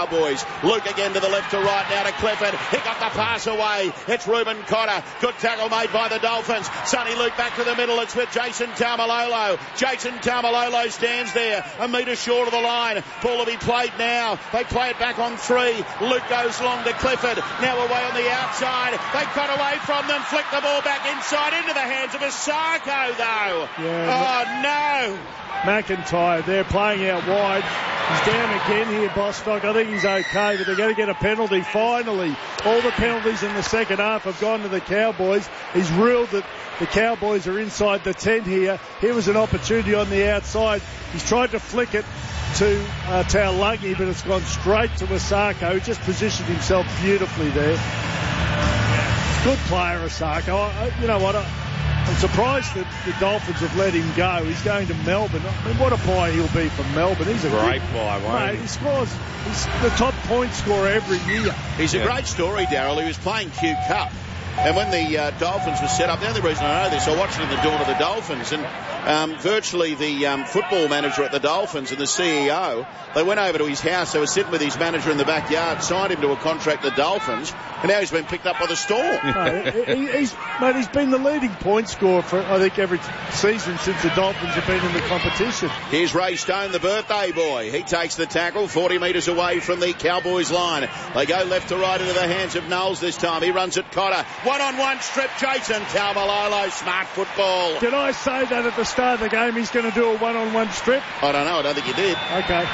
Cowboys. Luke again to the left to right now to Clifford. He got the pass away. It's Reuben Cotter. Good tackle made by the Dolphins. Sonny Luke back to the middle. It's with Jason Taumalolo. Jason Taumalolo stands there a metre short of the line. Ball to be played now. They play it back on 3. Luke goes long to Clifford. Now away on the outside. They cut away from them. Flick the ball back inside into the hands of Asako though. Yeah, no. McIntyre there playing out wide. He's down again here, Bostock. I think he's okay, but they're going to get a penalty finally. All the penalties in the second half have gone to the Cowboys. He's ruled that the Cowboys are inside the 10 here. Here was an opportunity on the outside. He's tried to flick it to Taulagi, but it's gone straight to Asako, who just positioned himself beautifully there. Good player, Asako. You know what? I'm surprised that the Dolphins have let him go. He's going to Melbourne. I mean, what a buy he'll be from Melbourne. He's a great buy, won't he? He scores. He's the top point scorer every year. He's a great story, Darryl. He was playing Q Cup. And when the Dolphins were set up, the only reason I know this, I watched it in the dawn of the Dolphins, and virtually the football manager at the Dolphins and the CEO, they went over to his house. They were sitting with his manager in the backyard, signed him to a contract at the Dolphins, and now he's been picked up by the Storm. He's been the leading point scorer for, I think, every season since the Dolphins have been in the competition. Here's Ray Stone, the birthday boy. He takes the tackle 40 metres away from the Cowboys line. They go left to right into the hands of Knowles this time. He runs at Cotter. One-on-one strip, Jason Taumalolo, smart football. Did I say that at the start of the game he's going to do a one-on-one strip? I don't know. I don't think you did. Okay.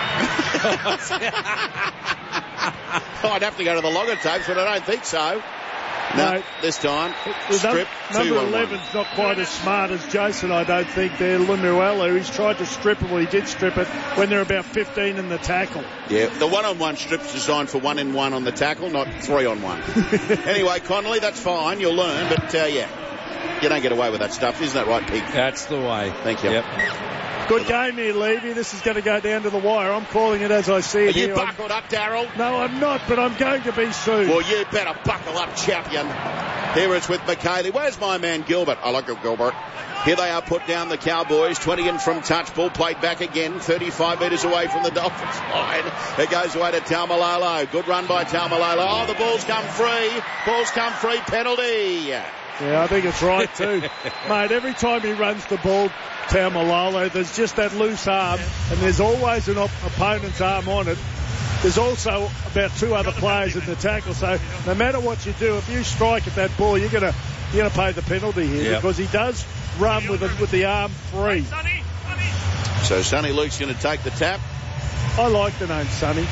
I'd have to go to the logger tapes, but I don't think so. No, this time, strip, number 11's not quite as smart as Jason, I don't think, there. Lemuelu, he's tried to strip it. Well, he did strip it when they're about 15 in the tackle. Yeah, the one-on-one strip's designed for 1-in-1 on the tackle, not 3-on-1. Anyway, Connolly, that's fine. You'll learn, but, you don't get away with that stuff. Isn't that right, Pete? That's the way. Thank you. Yep. Good game here, Levy. This is going to go down to the wire. I'm calling it as I see it. Are you buckled up, Darryl? No, I'm not, but I'm going to be soon. Well, you better buckle up, champion. Here it's with McKaylee. Where's my man Gilbert? I like you, Gilbert. Here they are, put down the Cowboys. 20 in from touch. Ball played back again. 35 metres away from the Dolphins line. It goes away to Taumalolo. Good run by Taumalolo. Oh, the ball's come free. Ball's come free. Penalty. Yeah, I think it's right too. Mate, every time he runs the ball, Taumalolo, there's just that loose arm, and there's always an opponent's arm on it. There's also about 2 other players in the tackle, so no matter what you do, if you strike at that ball, you're gonna pay the penalty here, because he does run with the arm free. So Sonny Luke's going to take the tap. I like the name Sonny.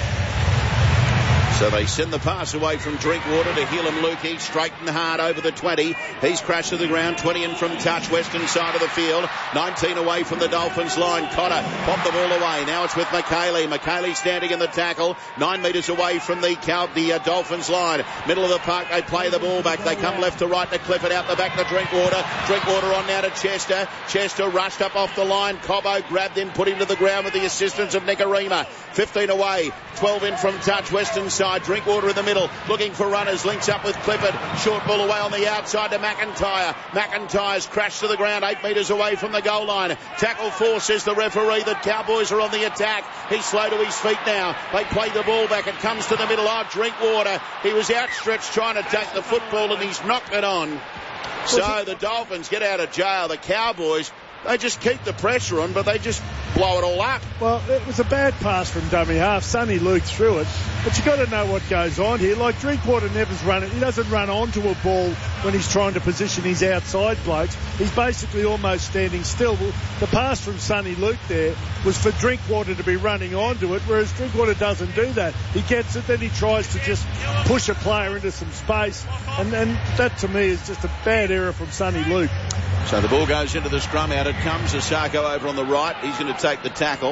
So they send the pass away from Drinkwater to Helam Lukey, straight and hard over the 20. He's crashed to the ground, 20 in from touch, western side of the field. 19 away from the Dolphins line. Cotter popped the ball away. Now it's with McKaylee. McKaylee standing in the tackle, 9 metres away from the Dolphins line. Middle of the park, they play the ball back. They come left to right to Clifford, out the back to Drinkwater. Drinkwater on now to Chester. Chester rushed up off the line. Cobbo grabbed him, put him to the ground with the assistance of Nicarima. 15 away, 12 in from touch, western side. Drinkwater in the middle, looking for runners, links up with Clifford. Short ball away on the outside to McIntyre. McIntyre's crashed to the ground, 8 metres away from the goal line. Tackle 4, says the referee. The Cowboys are on the attack. He's slow to his feet now. They play the ball back. It comes to the middle. Oh, Drinkwater. He was outstretched trying to take the football, and he's knocked it on. So the Dolphins get out of jail. The Cowboys, they just keep the pressure on, but they just blow it all up. Well, it was a bad pass from dummy half. Sonny Luke threw it. But you got to know what goes on here. Like, Drinkwater never's run it. He doesn't run onto a ball when he's trying to position his outside blokes. He's basically almost standing still. The pass from Sonny Luke there was for Drinkwater to be running onto it, whereas Drinkwater doesn't do that. He gets it, then he tries to just push a player into some space. And that, to me, is just a bad error from Sonny Luke. So the ball goes into the scrum. Out it comes. Asako over on the right. He's going to take the tackle.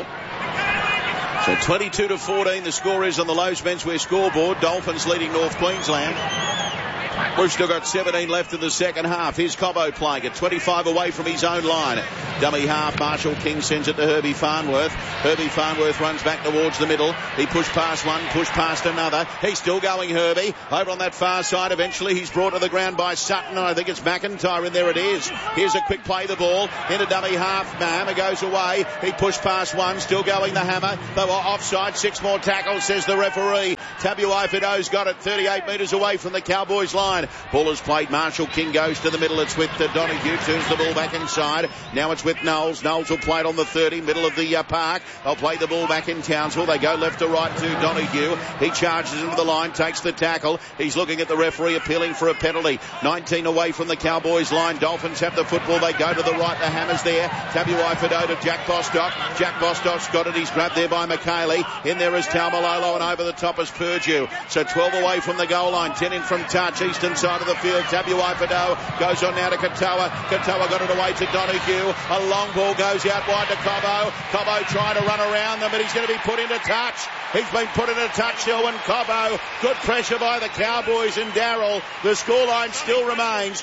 So 22-14 the score is on the Lowe's Menswear scoreboard. Dolphins leading North Queensland. We've still got 17 left in the second half. Here's Cobbo playing at 25 away from his own line. Dummy half, Marshall King sends it to Herbie Farnworth. Herbie Farnworth runs back towards the middle. He pushed past one, pushed past another. He's still going, Herbie. Over on that far side, eventually he's brought to the ground by Sutton. I think it's McIntyre in there. It is. Here's a quick play, the ball into dummy half. Hammer goes away. He pushed past one, still going the Hammer. They were offside. 6 more tackles, says the referee. Tabuai Fido's got it 38 metres away from the Cowboys line. Ball is played. Marshall King goes to the middle. It's with Donahue. Turns the ball back inside. Now it's with Knowles. Knowles will play it on the 30, middle of the park. They'll play the ball back in Townsville. They go left to right to Donahue. He charges into the line, takes the tackle. He's looking at the referee, appealing for a penalty. 19 away from the Cowboys line. Dolphins have the football. They go to the right. The Hammer's there. Tabuai Fido to Jack Bostock. Jack Bostock's got it. He's grabbed there by McKaylee. In there is Taumalolo, and over the top is Purdue. So 12 away from the goal line. 10 in from touch. Eastern side of the field. Tabuai Fido goes on now to Katoa. Katoa got it away to Donahue. A long ball goes out wide to Cobbo. Cobbo trying to run around them, but he's going to be put into touch. He's been put into touch, Selwyn Cobbo. Good pressure by the Cowboys and Darrell. The scoreline still remains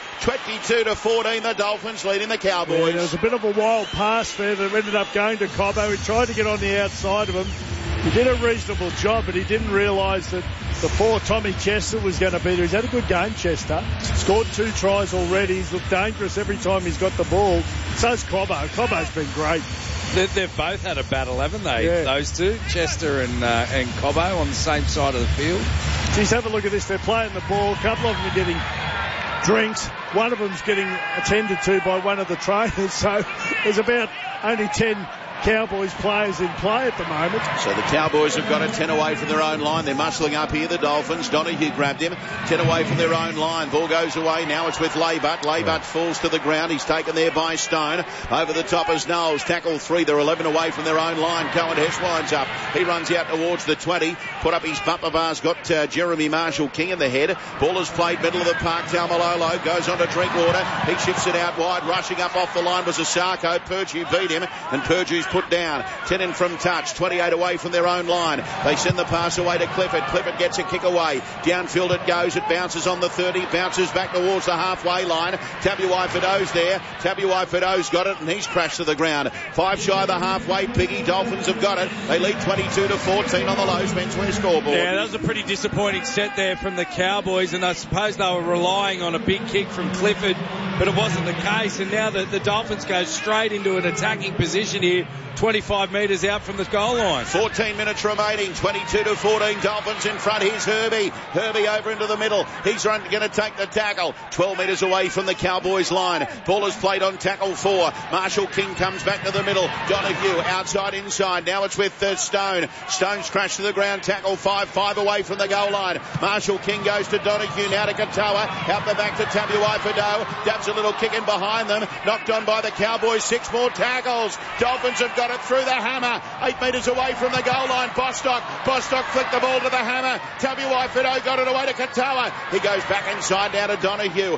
22-14. The Dolphins leading the Cowboys. Yeah, there was a bit of a wild pass there that ended up going to Cobbo. He tried to get on the outside of him. He did a reasonable job, but he didn't realise that the 4 Tommy Chester was going to be there. He's had a good game, Chester. Scored 2 tries already. He's looked dangerous every time he's got the ball. So's Cobbo. Cobbo's been great. They've both had a battle, haven't they? Yeah. Those two, Chester and Cobbo, on the same side of the field. Geez, have a look at this. They're playing the ball. A couple of them are getting drinks. One of them's getting attended to by one of the trainers. So there's about only 10 Cowboys players in play at the moment. So the Cowboys have got it 10 away from their own line. They're muscling up here, the Dolphins. Donahue grabbed him. 10 away from their own line. Ball goes away. Now it's with Laybutt. Laybutt falls to the ground. He's taken there by Stone. Over the top is Knowles. Tackle 3. They're 11 away from their own line. Cohen Hess winds up. He runs out towards the 20. Put up his bumper bars. Got Jeremy Marshall King in the head. Ball is played middle of the park. Taumalolo goes on to Drinkwater. He shifts it out wide. Rushing up off the line was Asako. Purdue beat him, and Purdue's put down. 10 in from touch. 28 away from their own line. They send the pass away to Clifford. Clifford gets a kick away. Downfield it goes. It bounces on the 30. Bounces back towards the halfway line. Tabuai Fido's there. Tabuai Fido's got it, and he's crashed to the ground. 5 shy of the halfway. Piggy Dolphins have got it. They lead 22-14 on the Lowe's menswear scoreboard. Yeah, that was a pretty disappointing set there from the Cowboys, and I suppose they were relying on a big kick from Clifford, but it wasn't the case. And now the Dolphins go straight into an attacking position here, 25 metres out from the goal line. 14 minutes remaining, 22-14, Dolphins in front. Here's Herbie. Herbie over into the middle. He's going to take the tackle. 12 metres away from the Cowboys line. Ball is played on tackle 4. Marshall King comes back to the middle. Donahue outside, inside. Now it's with Stone. Stone's crashed to the ground. Tackle 5 away from the goal line. Marshall King goes to Donahue. Now to Katoa. Out the back to Tabuai Fido. Dabs a little kick in behind them. Knocked on by the Cowboys. 6 more tackles. Dolphins have got it through the Hammer. 8 metres away from the goal line. Bostock flicked the ball to the Hammer. Tabuai Fido got it away to Katoa. He goes back inside now to Donahue's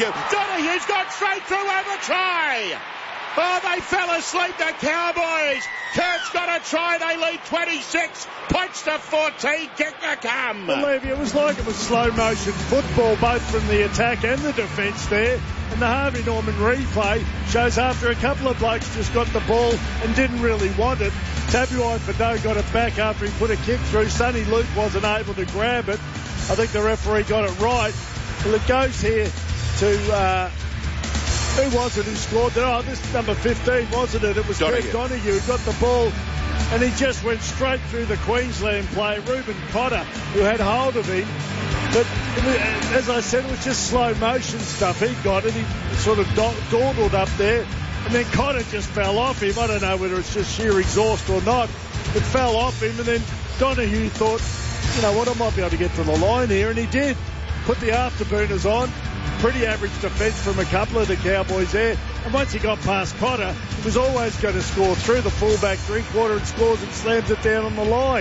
gone straight through over try. Oh, they fell asleep, the Cowboys. Kurt's got a try. They lead 26 points to 14. Kick to come. Believe you, it was like it was slow motion football, both from the attack and the defence there. And the Harvey Norman replay shows after a couple of blokes just got the ball and didn't really want it. Tabuai Fido got it back after he put a kick through. Sonny Luke wasn't able to grab it. I think the referee got it right. Well, it goes here to... who was it who scored that? Oh, this is number 15, wasn't it? It was Greg Donahue who got the ball, and he just went straight through the Queensland player, Reuben Cotter, who had hold of him. But as I said, it was just slow motion stuff. He got it. He sort of dawdled up there, and then Cotter just fell off him. I don't know whether it's just sheer exhaust or not. It fell off him, and then Donahue thought, you know what, I might be able to get to the line here, and he did. Put the afterburners on. Pretty average defence from a couple of the Cowboys there. And once he got past Cotter, he was always going to score through the fullback, Drinkwater, and scores and slams it down on the line.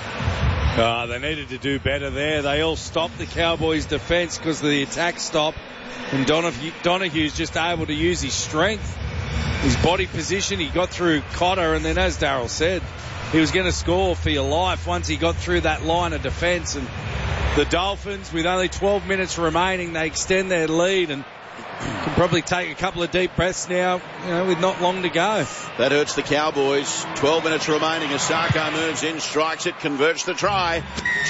They needed to do better there. They all stopped the Cowboys' defence because the attack stopped. And Donahue's just able to use his strength, his body position. He got through Cotter, and then, as Darryl said, he was going to score for your life once he got through that line of defence. And The Dolphins, with only 12 minutes remaining, they extend their lead and can probably take a couple of deep breaths now, with not long to go. That hurts the Cowboys. 12 minutes remaining. Asako moves in, strikes it, converts the try.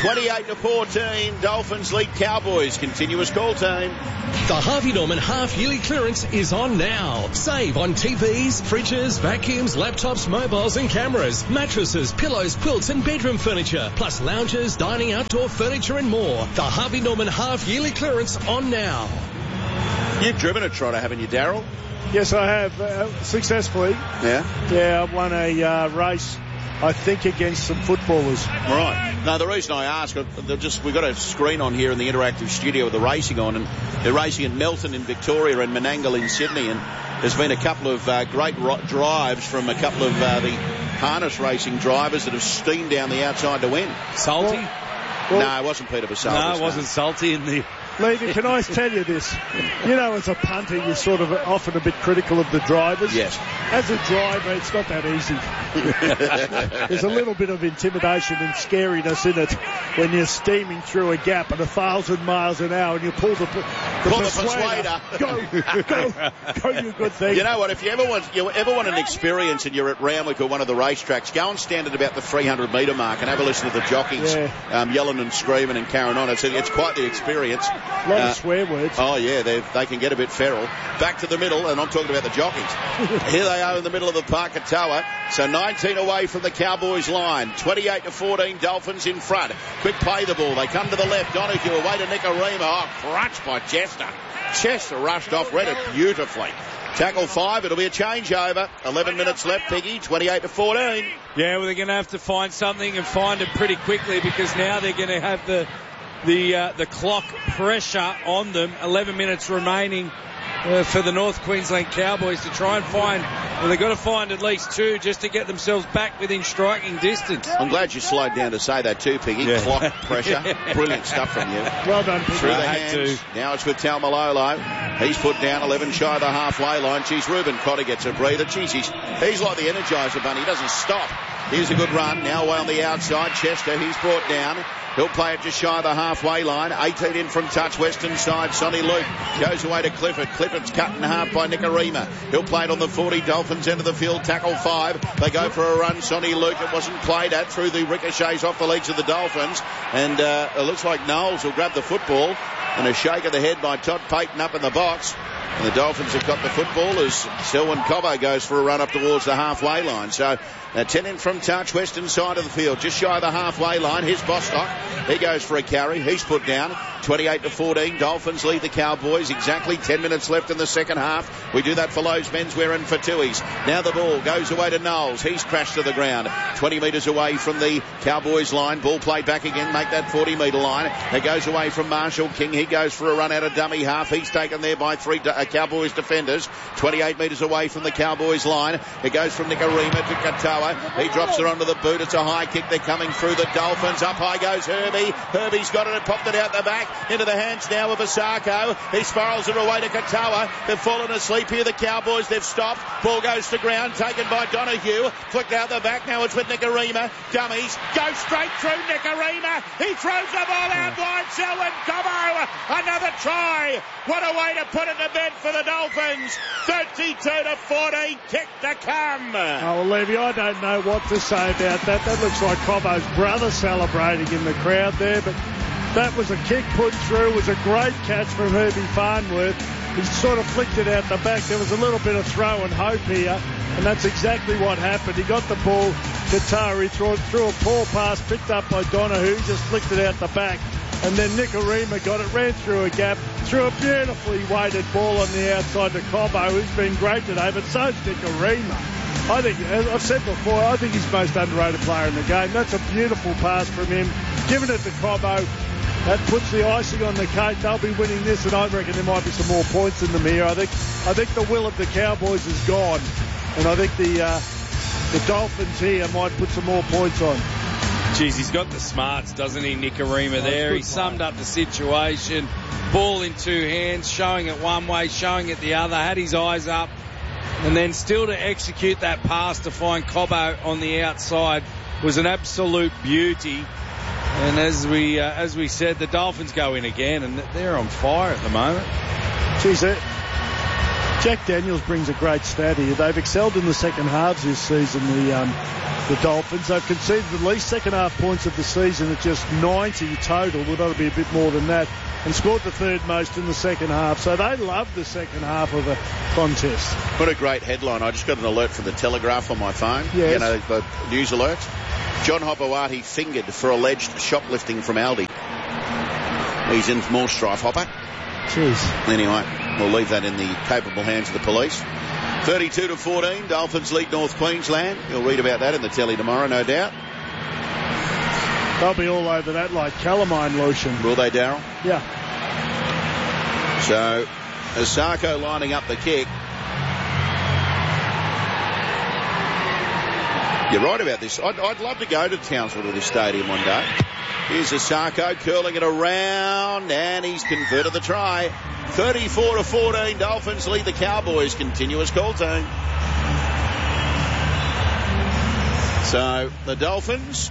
28-14. Dolphins lead Cowboys. Continuous call team. The Harvey Norman half-yearly clearance is on now. Save on TVs, fridges, vacuums, laptops, mobiles and cameras, mattresses, pillows, quilts and bedroom furniture, plus lounges, dining, outdoor furniture and more. The Harvey Norman half-yearly clearance on now. You've driven a trotter, haven't you, Daryl? Yes, I have, successfully. Yeah? Yeah, I won a race, I think, against some footballers. Right. No, the reason I ask, we've got a screen on here in the interactive studio with the racing on, and they're racing in Melton in Victoria and Menangle in Sydney, and there's been a couple of great drives from a couple of the harness racing drivers that have steamed down the outside to win. Salty? No, it wasn't Peter Basaltis. No, it wasn't Salty in the... Levy, can I tell you this? As a punter, you're sort of often a bit critical of the drivers. Yes. As a driver, it's not that easy. There's a little bit of intimidation and scariness in it when you're steaming through a gap at 1,000 miles an hour and you pull the persuader. Go, you good thing. You know what? If you ever want an experience and you're at Randwick or one of the racetracks, go and stand at about the 300-metre mark and have a listen to the jockeys yelling and screaming and carrying on. It's quite the experience. A lot of swear words. Oh, yeah, they can get a bit feral. Back to the middle, and I'm talking about the jockeys. Here they are in the middle of the Parkatoa. So 19 away from the Cowboys line. 28-14, Dolphins in front. Quick play the ball. They come to the left. Donahue away to Nicarima. Oh, crutch by Chester. Chester rushed off, read it beautifully. Tackle 5, it'll be a changeover. 11 minutes left, Piggy, 28-14. Yeah, well, they're going to have to find something and find it pretty quickly, because now they're going to have the clock pressure on them. 11 minutes remaining for the North Queensland Cowboys to try and find, they've got to find at least 2 just to get themselves back within striking distance. I'm glad you slowed down to say that too, Piggy. Yeah. Clock pressure. Brilliant stuff from you. Well done, Piggy. Through the hands. Now it's with Taumalolo. He's put down 11 shy of the halfway line. Geez, Ruben Cotter gets a breather. Geez, he's like the Energizer Bunny. He doesn't stop. Here's a good run. Now away on the outside. Chester, he's brought down. He'll play it just shy of the halfway line. 18 in from touch, western side. Sonny Luke goes away to Clifford. Clifford's cut in half by Nicarima. He'll play it on the 40. Dolphins into the field. Tackle 5. They go for a run. Sonny Luke, it wasn't played at. Through the ricochets off the legs of the Dolphins. And it looks like Knowles will grab the football. And a shake of the head by Todd Payton up in the box. And the Dolphins have got the football as Selwyn Cobbo goes for a run up towards the halfway line. So 10 in from touch, western side of the field, just shy of the halfway line. Here's Bostock. He goes for a carry. He's put down. 28-14. Dolphins lead the Cowboys. Exactly 10 minutes left in the second half. We do that for Lowe's Menswear and for Tui's. Now the ball goes away to Knowles. He's crashed to the ground. 20 metres away from the Cowboys line. Ball played back again. Make that 40-metre line. It goes away from Marshall King. He goes for a run out of dummy half. He's taken there by 3 Cowboys defenders. 28 metres away from the Cowboys line. It goes from Nicarima to Katoa. He drops her onto the boot. It's a high kick. They're coming through the Dolphins. Up high goes Herbie. Herbie's got it and popped it out the back. Into the hands now of Asako. He spirals it away to Katoa. They've fallen asleep here. The Cowboys, they've stopped. Ball goes to ground. Taken by Donahue. Flicked out the back. Now it's with Nicarima. Dummies. Go straight through Nicarima. He throws the ball out wide. Selwyn Cobbo. Another try. What a way to put it to bed for the Dolphins. 32-14. Kick to come. Oh, well, Levy, I don't know what to say about that. That looks like Cobbo's brother celebrating in the crowd there, but that was a kick put through. It was a great catch from Herbie Farnworth. He sort of flicked it out the back. There was a little bit of throw and hope here, and that's exactly what happened. He got the ball to Tari, threw a poor pass picked up by Donahue, just flicked it out the back. And then Nicarima got it, ran through a gap, threw a beautifully weighted ball on the outside to Cobbo, who's been great today, but so's Nicarima. I think, as I've said before, I think he's the most underrated player in the game. That's a beautiful pass from him. Giving it to Cobbo, that puts the icing on the cake. They'll be winning this, and I reckon there might be some more points in them here. I think the will of the Cowboys is gone, and I think the Dolphins here might put some more points on. Jeez, he's got the smarts, doesn't he, Nicarima there? He summed up the situation. Ball in 2 hands, showing it one way, showing it the other, had his eyes up. And then still to execute that pass to find Cobbo on the outside was an absolute beauty. And as we said, the Dolphins go in again, and they're on fire at the moment. Geez, Jack Daniels brings a great stat here. They've excelled in the second halves this season, the Dolphins. They've conceded the least second half points of the season at just 90 total. Well, that'll be a bit more than that. And scored the third most in the second half. So they love the second half of a contest. What a great headline. I just got an alert from the Telegraph on my phone. Yes. You know, the news alert. John Hopewadi fingered for alleged shoplifting from Aldi. He's in more strife, Hopper. Jeez. Anyway, we'll leave that in the capable hands of the police. 32-14, Dolphins lead North Queensland. You'll read about that in the telly tomorrow, no doubt. They'll be all over that like calamine lotion. Will they, Darryl? Yeah. So, Asako lining up the kick. You're right about this. I'd love to go to Townsville to this stadium one day. Here's Asako curling it around, and he's converted the try. 34-14, Dolphins lead the Cowboys. Continuous call team. So, the Dolphins,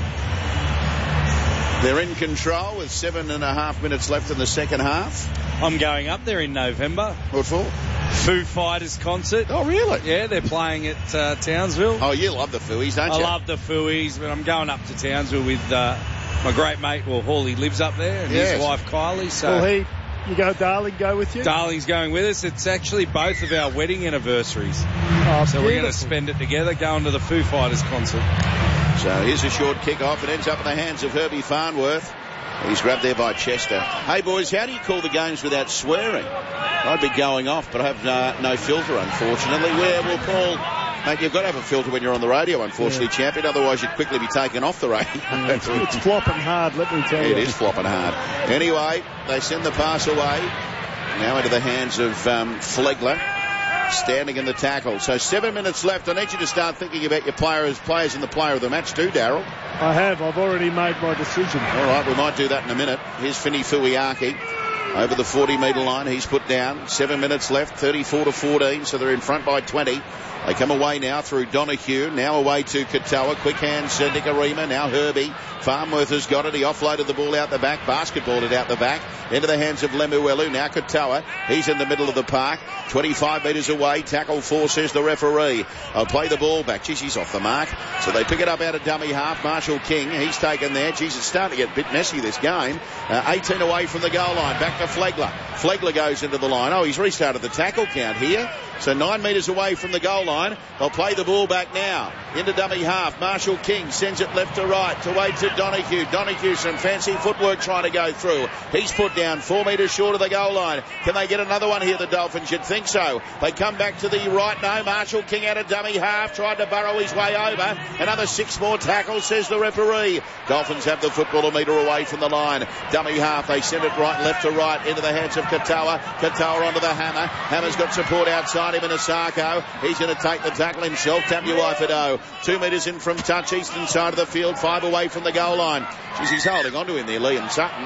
they're in control with 7.5 minutes left in the second half. I'm going up there in November. What for? Foo Fighters concert. Oh, really? Yeah, they're playing at Townsville. Oh, you love the Fooies, don't you? I love the Fooies, but I'm going up to Townsville with my great mate. Well, Hawley lives up there, and his wife Kylie. So, well, you go, Darling, go with you? Darling's going with us. It's actually both of our wedding anniversaries. Oh, so we're going to spend it together, going to the Foo Fighters concert. So here's a short kick-off. It ends up in the hands of Herbie Farnworth. He's grabbed there by Chester. Hey, boys, how do you call the games without swearing? I'd be going off, but I have no filter, unfortunately. We'll call... Mate, you've got to have a filter when you're on the radio, unfortunately, champion. Otherwise, you'd quickly be taken off the radio. It's flopping hard, let me tell you. It is flopping hard. Anyway, they send the pass away. Now into the hands of Flegler, standing in the tackle. So 7 minutes left. I need you to start thinking about your players in the player of the match too, Darryl. I have. I've already made my decision. All right, we might do that in a minute. Here's Fini Fuiaki. Over the 40-metre line, he's put down. 7 minutes left, 34-14, so they're in front by 20. They come away now through Donahue, now away to Katoa. Quick hands, Nicarima, now Herbie. Farnworth has got it. He offloaded the ball out the back, basketballed it out the back. Into the hands of Lemuelu, now Katoa. He's in the middle of the park, 25 metres away. Tackle 4, says the referee. I'll play the ball back. Geez, he's off the mark. So they pick it up out of dummy half. Marshall King, he's taken there. Geez, it's starting to get a bit messy, this game. 18 away from the goal line. Back to Flegler. Flegler goes into the line. Oh, he's restarted the tackle count here. So 9 metres away from the goal line. They'll play the ball back now. Into dummy half. Marshall King sends it left to right. Away to Donahue. Donahue, some fancy footwork trying to go through. He's put down 4 metres short of the goal line. Can they get another one here, the Dolphins? You'd think so. They come back to the right. No, Marshall King out of dummy half. Tried to burrow his way over. Another 6 more tackles, says the referee. Dolphins have the football a metre away from the line. Dummy half. They send it right, left to right, into the hands of Katoa. Katoa onto the Hammer. Hammer's got support outside him in Asako. He's going to take the tackle himself. Tabuai-Fidow. 2 metres in from touch, eastern side of the field, 5 away from the goal line. Jeez, he's holding onto him there, Liam Sutton.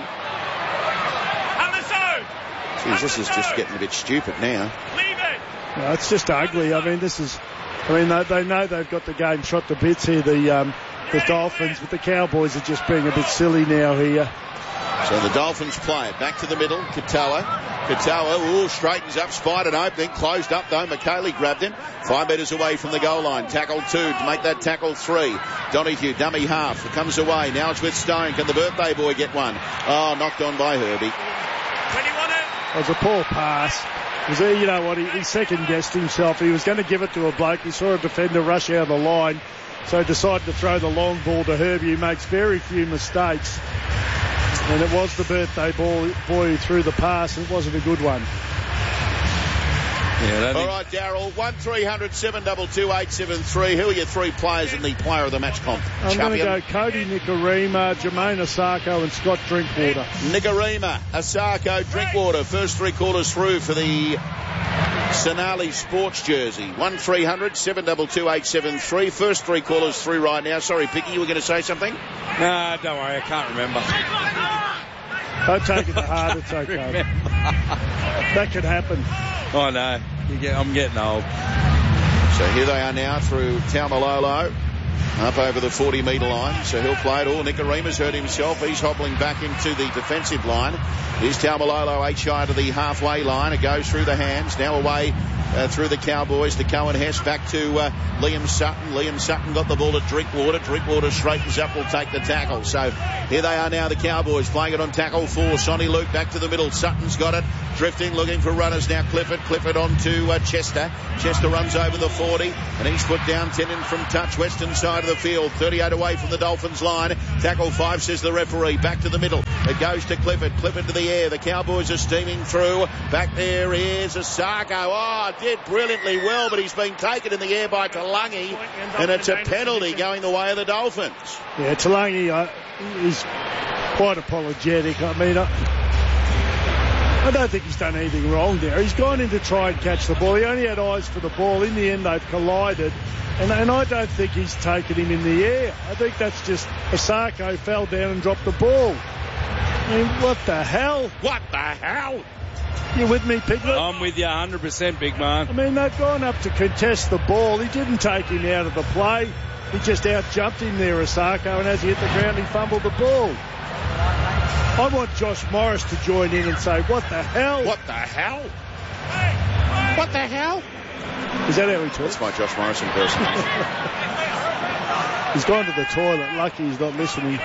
Jeez, this is just getting a bit stupid now. No, it's just ugly. I mean, they know they've got the game shot to bits here, the Dolphins, but the Cowboys are just being a bit silly now here. So the Dolphins play it. Back to the middle. Katoa, straightens up, spied an opening. Closed up though. McKaylee grabbed him. 5 metres away from the goal line. Tackle 2 to make that tackle 3. Donahue, dummy half. It comes away. Now it's with Stone. Can the birthday boy get one? Oh, knocked on by Herbie. It was a poor pass. You know what? He second-guessed himself. He was going to give it to a bloke. He saw a defender rush out of the line. So decided to throw the long ball to Herbie, who makes very few mistakes. And it was the birthday boy who threw the pass, and it wasn't a good one. Yeah, all right, Darryl. 1300-722-873. Who are your 3 players in the player of the match comp? I'm going to go Cody Nicarima, Jermaine Asako, and Scott Drinkwater. Nicarima, Asako, Drinkwater. First 3 quarters through for the Sonali Sports jersey. 1300-722-873. First 3 quarters through right now. Sorry, Picky, you were going to say something? No, don't worry. I can't remember. Don't take it to heart. It's okay. That could happen. I know. I'm getting old. So here they are now through Taumalolo. up over the 40-metre line, so he'll play it all. Nicorima's hurt himself. He's hobbling back into the defensive line. Here's Taumalolo 8 shy to the halfway line. It goes through the hands, now away through the Cowboys to Cohen Hess, back to Liam Sutton. Liam Sutton got the ball at Drinkwater. Drinkwater straightens up, will take the tackle. So here they are now, the Cowboys playing it on tackle 4. Sonny Luke back to the middle. Sutton's got it, drifting, looking for runners now. Clifford on to Chester. Chester runs over the 40 and he's put down 10 in from touch, western side of the field, 38 away from the Dolphins line. Tackle 5, says the referee. Back to the middle, it goes to Clifford to the air. The Cowboys are steaming through. Back there is Asako. Did brilliantly well, but he's been taken in the air by Talangi, and it's a penalty going the way of the Dolphins. Yeah, Talangi is quite apologetic. I mean, I don't think he's done anything wrong there. He's gone in to try and catch the ball. He only had eyes for the ball. In the end, they've collided. And I don't think he's taken him in the air. I think that's just Asako fell down and dropped the ball. I mean, what the hell? What the hell? You with me, Piglet? I'm with you 100%, big man. I mean, they've gone up to contest the ball. He didn't take him out of the play. He just out-jumped him there, Asako, and as he hit the ground, he fumbled the ball. I want Josh Morris to join in and say, what the hell? What the hell? What the hell? Is that how he talks? That's my Josh Morris impersonation. He's gone to the toilet. Lucky he's not listening.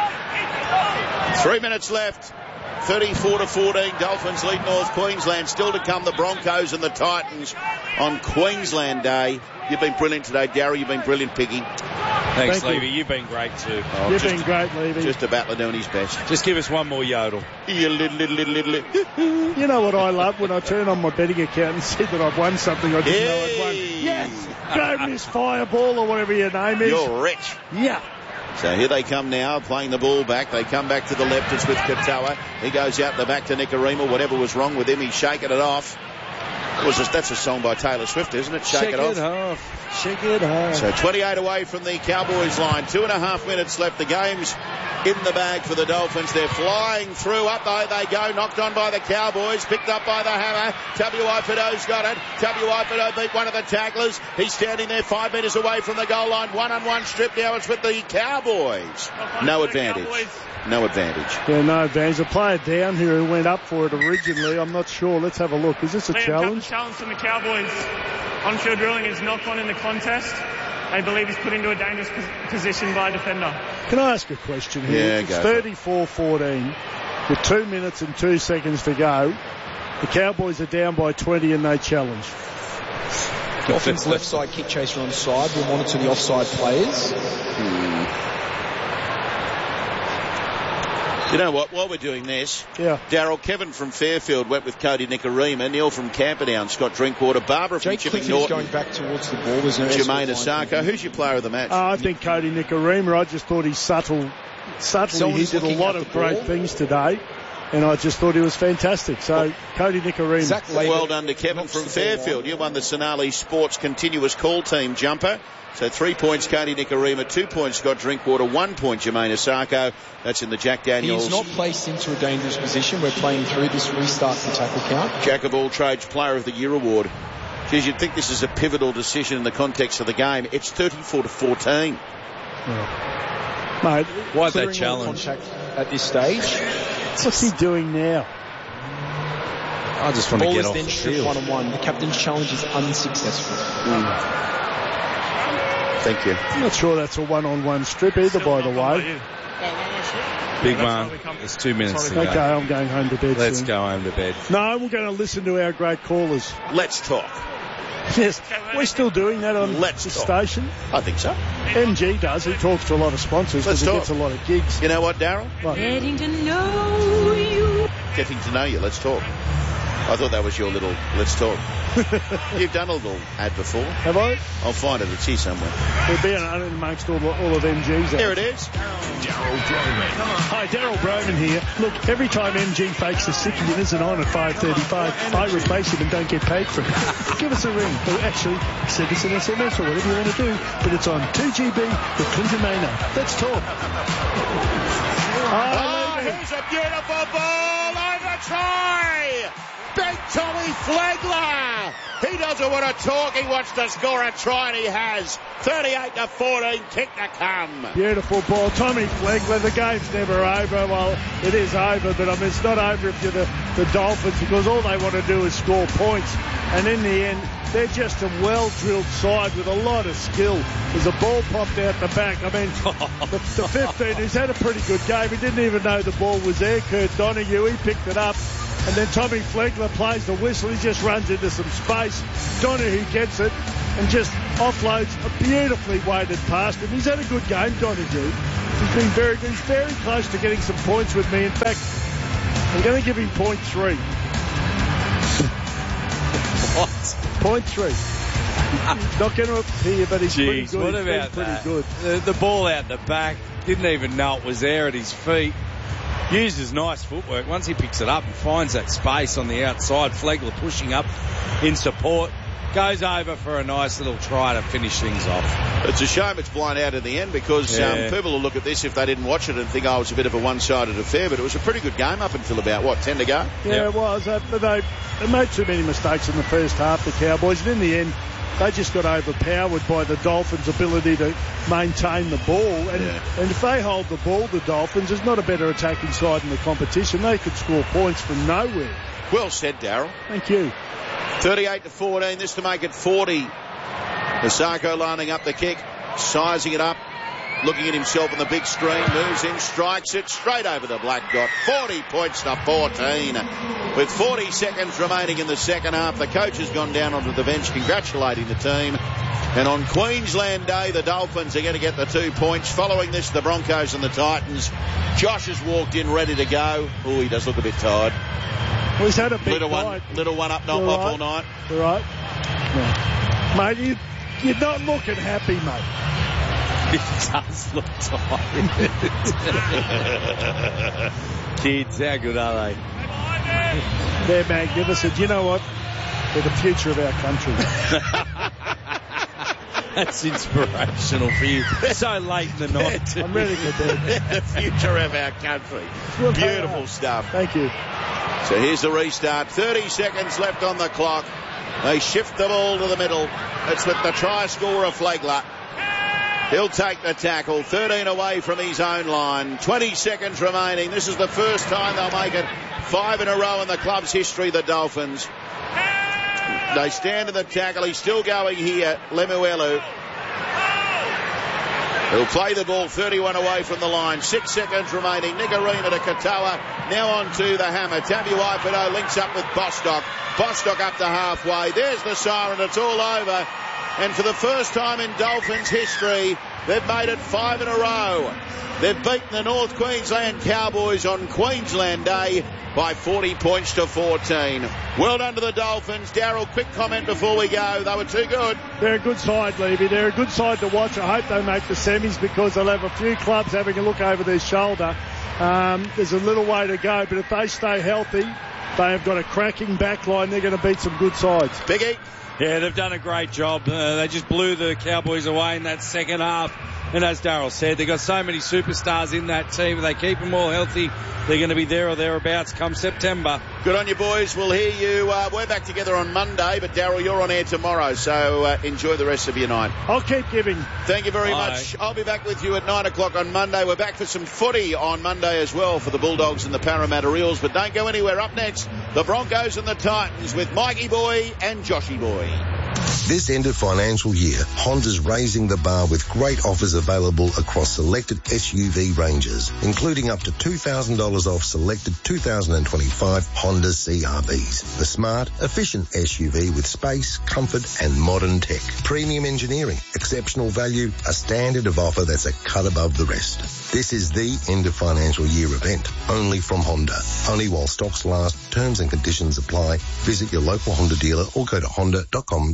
3 minutes left. 34-14. Dolphins lead North Queensland. Still to come, the Broncos and the Titans on Queensland Day. You've been brilliant today, Darryl. You've been brilliant, Piggy. Thanks, Levy. You've been great too. You've been great, Levy. Just a battler doing his best. Just give us one more yodel. You little. You know what I love? When I turn on my betting account and see that I've won something I didn't know I'd won. Yes! Go Miss Fireball or whatever your name is. You're rich. Yeah. So here they come now, playing the ball back. They come back to the left. It's with Katoa. He goes out the back to Nikorima. Whatever was wrong with him, he's shaking it off. That's a song by Taylor Swift, isn't it? Shake it off. Shake it off. So 28 away from the Cowboys line. 2.5 minutes left. The game's in the bag for the Dolphins. They're flying through. Up they go. Knocked on by the Cowboys. Picked up by the hammer. W.I. Fido's got it. W.I. Fido beat one of the tacklers. He's standing there 5 metres away from the goal line. One-on-one strip. Now it's with the Cowboys. No advantage. No advantage. Yeah, no advantage. A player down here who went up for it originally. I'm not sure. Let's have a look. Is this a challenge? The challenge from the Cowboys on-field drilling is knocked on in the contest. They believe he's put into a dangerous position by a defender. Can I ask a question here? Yeah, it's 34-14 with 2 minutes and 2 seconds to go. The Cowboys are down by 20 and they challenge. Dolphins left side kick chaser on side. We'll monitor the offside players. You know what? While we're doing this, yeah. Darryl, Kevin from Fairfield went with Cody Nikorima, Neil from Camperdown, Scott Drinkwater, Barbara from Chipping Norton, going back towards the ball. Jermaine Asako. Who's your player of the match? I think Cody Nikorima. I just thought he's subtly he did a lot of great things today. And I just thought he was fantastic. So, Cody Nikorima. Well done to Kevin from Fairfield. You won the Sonali Sports Continuous Call Team jumper. So 3 points, Cody Nikorima, 2 points, Scott Drinkwater, 1 point, Jermaine Asako. That's in the Jack Daniels. He's not placed into a dangerous position. We're playing through this restart the tackle count. Jack of all trades, Player of the Year award. Geez, you'd think this is a pivotal decision in the context of the game. It's 34-14. Yeah. Mate, why's that challenge? At this stage. What's he doing now? I just want to get off the field. 1-on-1. The captain's challenge is unsuccessful. Thank you. I'm not sure that's a one-on-one strip either, by the way. Big man, it's 2 minutes to go. Okay, I'm going home to bed. Let's go home to bed. No, we're going to listen to our great callers. Let's talk. Yes, we're still doing that on the station. I think so. MG does. He talks to a lot of sponsors because he gets a lot of gigs. You know what, Darryl? Getting to know you. Getting to know you. Let's talk. I thought that was your little let's talk. You've done a little ad before. Have I? I'll find it. It's here somewhere. It'll be amongst all of MG's. There it is. Darryl Broman. Hi, Darryl Broman here. Look, every time MG fakes a sickie and isn't on at 5:35, I replace him and don't get paid for it. Give us a ring. Or actually, send us an SMS or whatever you want to do. But it's on 2GB with Clinton Maynard. Let's talk. Here's a beautiful ball over try. Big Tommy Flegler. He doesn't want to talk. He wants to score a try, and he has. 38-14, kick to come. Beautiful ball. Tommy Flegler, the game's never over. Well, it is over, but I mean, it's not over if you're the Dolphins, because all they want to do is score points. And in the end, they're just a well-drilled side with a lot of skill. There's a ball popped out the back. I mean, the 15, who's had a pretty good game. He didn't even know the ball was there. Kurt Donahue, he picked it up. And then Tommy Flegler plays the whistle. He just runs into some space. Donahue gets it and just offloads a beautifully weighted pass. And he's had a good game, Donahue. He's very close to getting some points with me. In fact, I'm going to give him 0.3. What? 0.3. Not going to appear, but he's pretty good. What about that? Good. The ball out the back, didn't even know it was there at his feet. Uses nice footwork. Once he picks it up and finds that space on the outside, Flegler pushing up in support, goes over for a nice little try to finish things off. It's a shame it's blown out in the end, because people will look at this if they didn't watch it and think, oh, it was a bit of a one-sided affair, but it was a pretty good game up until about, 10 to go? Yeah, it was. But they made too many mistakes in the first half, the Cowboys, and in the end, they just got overpowered by the Dolphins' ability to maintain the ball. And if they hold the ball, the Dolphins, there's not a better attacking side in the competition. They could score points from nowhere. Well said, Darryl. Thank you. 38-14, this to make it 40. Masako lining up the kick, sizing it up, looking at himself on the big screen, moves in, strikes it straight over the black dot. 40 points to 14. With 40 seconds remaining in the second half, the coach has gone down onto the bench congratulating the team. And on Queensland Day, the Dolphins are going to get the 2 points. Following this, the Broncos and the Titans. Josh has walked in ready to go. Oh, he does look a bit tired. Well, he's had a big night. Little one up, not off all night. All right. No. Mate, you're not looking happy, mate. He does look tired. Kids, how good are they? They're magnificent. You know what? They're the future of our country. That's inspirational for you. So late in the night. I'm ready for bed. The future of our country. Beautiful stuff. Thank you. So here's the restart. 30 seconds left on the clock. They shift the ball to the middle. It's with the try scorer, Flegler. He'll take the tackle. 13 away from his own line. 20 seconds remaining. This is the first time they'll make it 5 in a row in the club's history, the Dolphins. They stand in the tackle. He's still going here, Lemuelu. He'll play the ball 31 away from the line. 6 seconds remaining. Nigarina to Katoa. Now on to the hammer. Tabuai-Fidow links up with Bostock. Bostock up to halfway. There's the siren. It's all over. And for the first time in Dolphins history, they've made it 5 in a row. They've beaten the North Queensland Cowboys on Queensland Day by 40 points to 14. Well done to the Dolphins. Darryl, quick comment before we go. They were too good. They're a good side, Levy. They're a good side to watch. I hope they make the semis, because they'll have a few clubs having a look over their shoulder. There's a little way to go, but if they stay healthy, they have got a cracking back line. They're going to beat some good sides. Biggie? Yeah, they've done a great job. They just blew the Cowboys away in that second half. And as Darryl said, they've got so many superstars in that team. If they keep them all healthy, they're going to be there or thereabouts come September. Good on you, boys. We'll hear you. We're back together on Monday, but Darryl, you're on air tomorrow, so enjoy the rest of your night. I'll keep giving. Thank you very much. I'll be back with you at 9 o'clock on Monday. We're back for some footy on Monday as well for the Bulldogs and the Parramatta Eels, but don't go anywhere. Up next, the Broncos and the Titans with Mikey Boy and Joshy Boy. This end of financial year, Honda's raising the bar with great offers available across selected SUV ranges, including up to $2,000 off selected 2025 Honda CR-Vs. The smart, efficient SUV with space, comfort and modern tech. Premium engineering, exceptional value, a standard of offer that's a cut above the rest. This is the end of financial year event, only from Honda. Only while stocks last, terms and conditions apply. Visit your local Honda dealer or go to honda.com.au.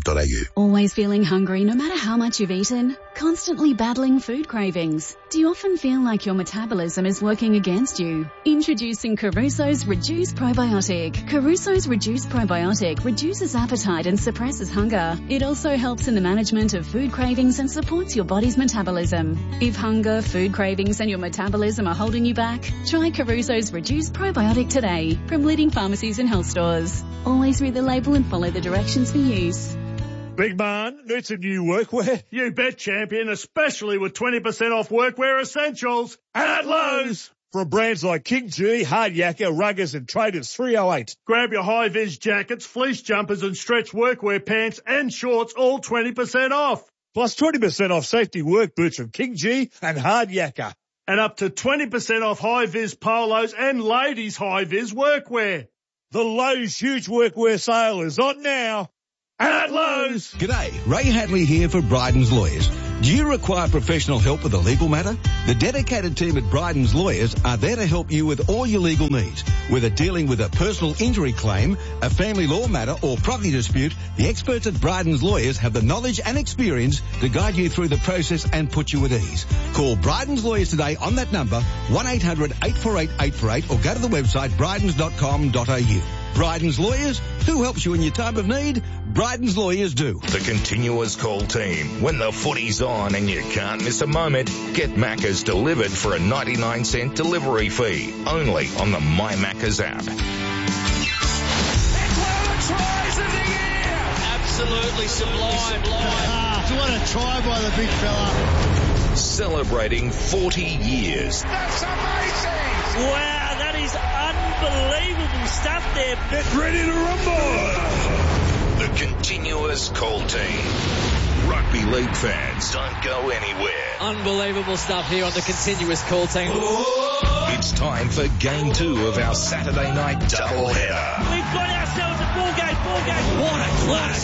Always feeling hungry no matter how much you've eaten? Constantly battling food cravings? Do you often feel like your metabolism is working against you? Introducing Caruso's Reduce Probiotic. Caruso's Reduce Probiotic reduces appetite and suppresses hunger. It also helps in the management of food cravings and supports your body's metabolism. If hunger, food cravings and your metabolism are holding you back, try Caruso's Reduce Probiotic today from leading pharmacies and health stores. Always read the label and follow the directions for use. Big man, need some new workwear? You bet, champion, especially with 20% off workwear essentials at Lowe's. From brands like King G, Hard Yakka, Ruggers and Traders 308. Grab your high-vis jackets, fleece jumpers and stretch workwear pants and shorts, all 20% off. Plus 20% off safety work boots from King G and Hard Yakka. And up to 20% off high-vis polos and ladies' high-vis workwear. The Lowe's huge workwear sale is on now. At Lowe's. G'day, Ray Hadley here for Bryden's Lawyers. Do you require professional help with a legal matter? The dedicated team at Bryden's Lawyers are there to help you with all your legal needs. Whether dealing with a personal injury claim, a family law matter or property dispute, the experts at Bryden's Lawyers have the knowledge and experience to guide you through the process and put you at ease. Call Bryden's Lawyers today on that number, 1-800-848-848 or go to the website brydens.com.au. Bryden's Lawyers, who helps you in your time of need? Bryden's Lawyers do. The continuous call team. When the footy's on and you can't miss a moment, get Macca's delivered for a 99-cent delivery fee. Only on the My Macca's app. That's one of the tries of the year! Absolutely sublime. What a try by the big fella. Celebrating 40 years. That's amazing! Wow, that is unbelievable stuff there. Get ready to rumble! The continuous call team. Rugby league fans, don't go anywhere. Unbelievable stuff here on the continuous call team. It's time for game 2 of our Saturday night doubleheader. We've got ourselves a ball game. What a class.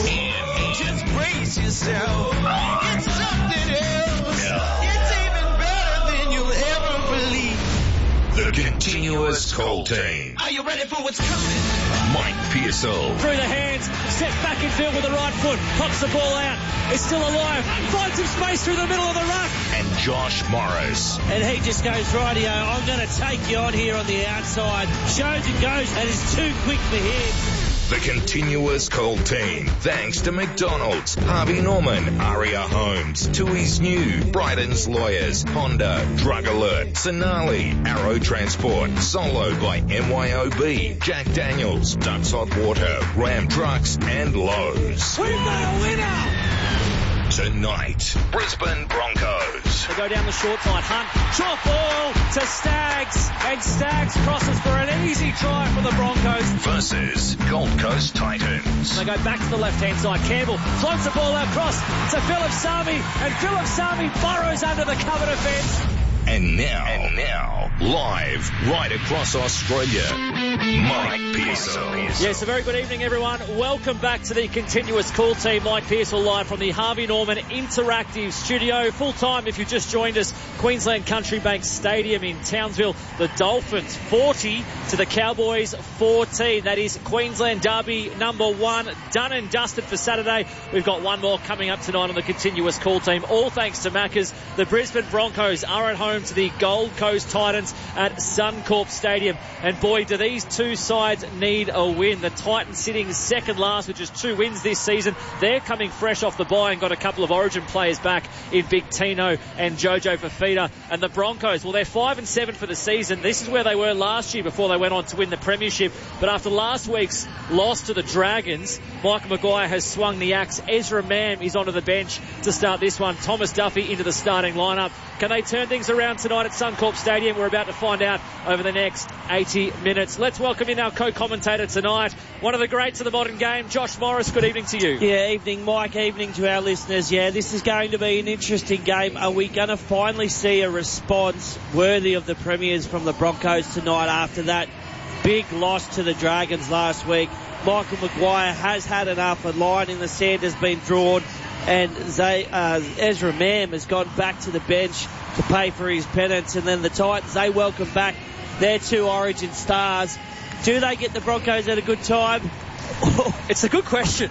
Just brace yourself. It's something else. It's even better than you'll ever believe. The continuous call team. Are you ready for what's coming? Mike Pearsall. Through the hands, steps back in field with the right foot, pops the ball out. It's still alive. Finds some space through the middle of the ruck. And Josh Morris. And he just goes, rightio, I'm going to take you on here on the outside. Shows and goes, and it's too quick for him. The continuous call team. Thanks to McDonald's, Harvey Norman, Aria Homes, Tui's New, Bryden's Lawyers, Honda, Drug Alert, Sonali, Arrow Transport, Solo by MYOB, Jack Daniels, Ducks Hot Water, Ram Trucks, and Lowe's. We've got a winner! Tonight, Brisbane Broncos. They go down the short side. Hunt, drop ball to Staggs. And Staggs crosses for an easy try for the Broncos. Versus Gold Coast Titans. They go back to the left-hand side. Campbell floats the ball across to Philip Sami. And Philip Sami burrows under the cover defence. And now, live right across Australia, Mike Pearsall. Yes, a very good evening, everyone. Welcome back to the continuous call team. Mike Pearsall live from the Harvey Norman Interactive Studio. Full time if you just joined us. Queensland Country Bank Stadium in Townsville. The Dolphins 40 to the Cowboys 14. That is Queensland Derby number 1. Done and dusted for Saturday. We've got one more coming up tonight on the continuous call team. All thanks to Macca's. The Brisbane Broncos are at home to the Gold Coast Titans at Suncorp Stadium. And boy, do these two sides need a win. The Titans sitting second last with just 2 wins this season. They're coming fresh off the bye and got a couple of Origin players back in Big Tino and Jojo Fafita. And the Broncos, well, they're 5-7 for the season. This is where they were last year before they went on to win the premiership. But after last week's loss to the Dragons, Michael Maguire has swung the axe. Ezra Mam is onto the bench to start this one. Thomas Duffy into the starting lineup. Can they turn things around tonight at Suncorp Stadium? We're about to find out over the next 80 minutes. Let's welcome in our co-commentator tonight, one of the greats of the modern game, Josh Morris. Good evening to you. Yeah, evening, Mike. Evening to our listeners. Yeah, this is going to be an interesting game. Are we going to finally see a response worthy of the Premiers from the Broncos tonight after that big loss to the Dragons last week? Michael Maguire has had enough. A line in the sand has been drawn. And Ezra Mam has gone back to the bench to pay for his penance. And then the Titans, they welcome back their 2 Origin stars. Do they get the Broncos at a good time? It's a good question.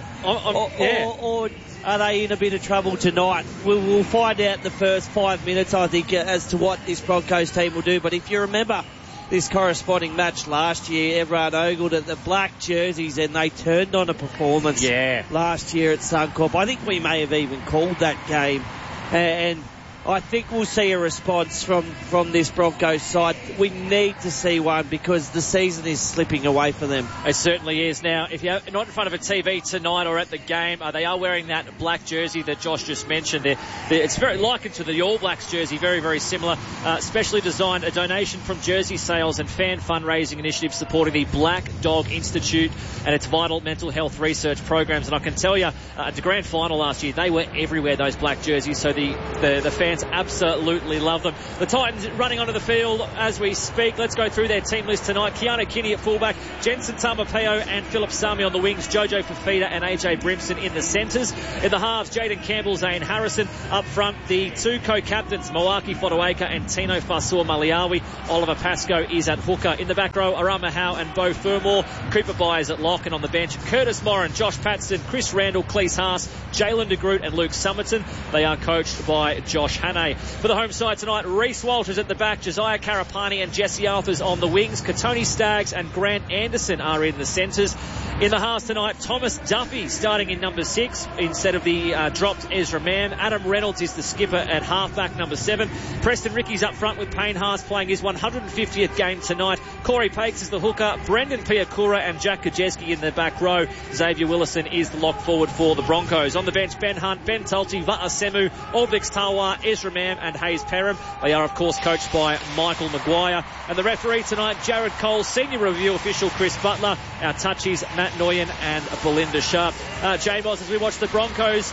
Or are they in a bit of trouble tonight? We'll find out the first 5 minutes, I think, as to what this Broncos team will do. But if you remember this corresponding match last year, everyone ogled at the black jerseys and they turned on a performance last year at Suncorp. I think we may have even called that game. And I think we'll see a response from this Broncos side. We need to see one because the season is slipping away for them. It certainly is. Now, if you're not in front of a TV tonight or at the game, they are wearing that black jersey that Josh just mentioned. It's very likened to the All Blacks jersey, very, very similar. Specially designed, a donation from jersey sales and fan fundraising initiative supporting the Black Dog Institute and its vital mental health research programs. And I can tell you, at the grand final last year, they were everywhere, those black jerseys. So the fans absolutely love them. The Titans running onto the field as we speak. Let's go through their team list tonight. Keanu Kinney at fullback, Jensen Tamapeo and Philip Sami on the wings, Jojo Fafita and AJ Brimson in the centres. In the halves, Jaden Campbell, Zane Harrison. Up front, the two co-captains, Moaki Fotuaika and Tino Fasua-Maliawi. Oliver Pascoe is at hooker. In the back row, Arama Howe and Beau Fermor. Cooper Byers at lock, and on the bench, Curtis Morin, Josh Patson, Chris Randall, Cleese Haas, Jalen de Groot and Luke Summerton. They are coached by Josh Hannay. For the home side tonight, Reece Walters at the back, Josiah Karapani and Jesse Arthurs on the wings, Katoni Staggs and Grant Anderson are in the centres. In the halves tonight, Thomas Duffy starting in number 6 instead of the dropped Ezra Mann. Adam Reynolds is the skipper at halfback, number 7. Preston Ricky's up front with Payne Haas playing his 150th game tonight. Corey Pakes is the hooker, Brendan Piakura and Jack Kajeski in the back row. Xavier Willison is the lock forward for the Broncos. On the bench, Ben Hunt, Ben Tulti, Va'asemu, Aldrich Tawa, Ezra Mann and Hayes Perham. They are, of course, coached by Michael Maguire. And the referee tonight, Jared Cole, senior review official Chris Butler, our touchies, Matt Noyen and Belinda Sharp. J-Boss, as we watch the Broncos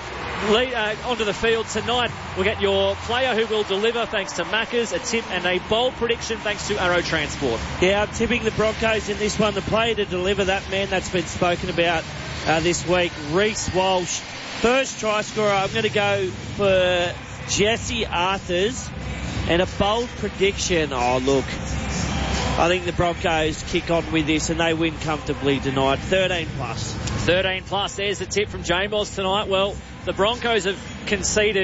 onto the field tonight, we'll get your player who will deliver thanks to Maccas, a tip and a bold prediction thanks to Arrow Transport. Yeah, I'm tipping the Broncos in this one. The player to deliver, that man that's been spoken about this week, Reece Walsh. First try scorer, I'm going to go for Jesse Arthurs, and a bold prediction. Oh, look, I think the Broncos kick on with this and they win comfortably tonight. 13 plus. 13 plus. There's the tip from J-Moz tonight. Well, the Broncos have conceded.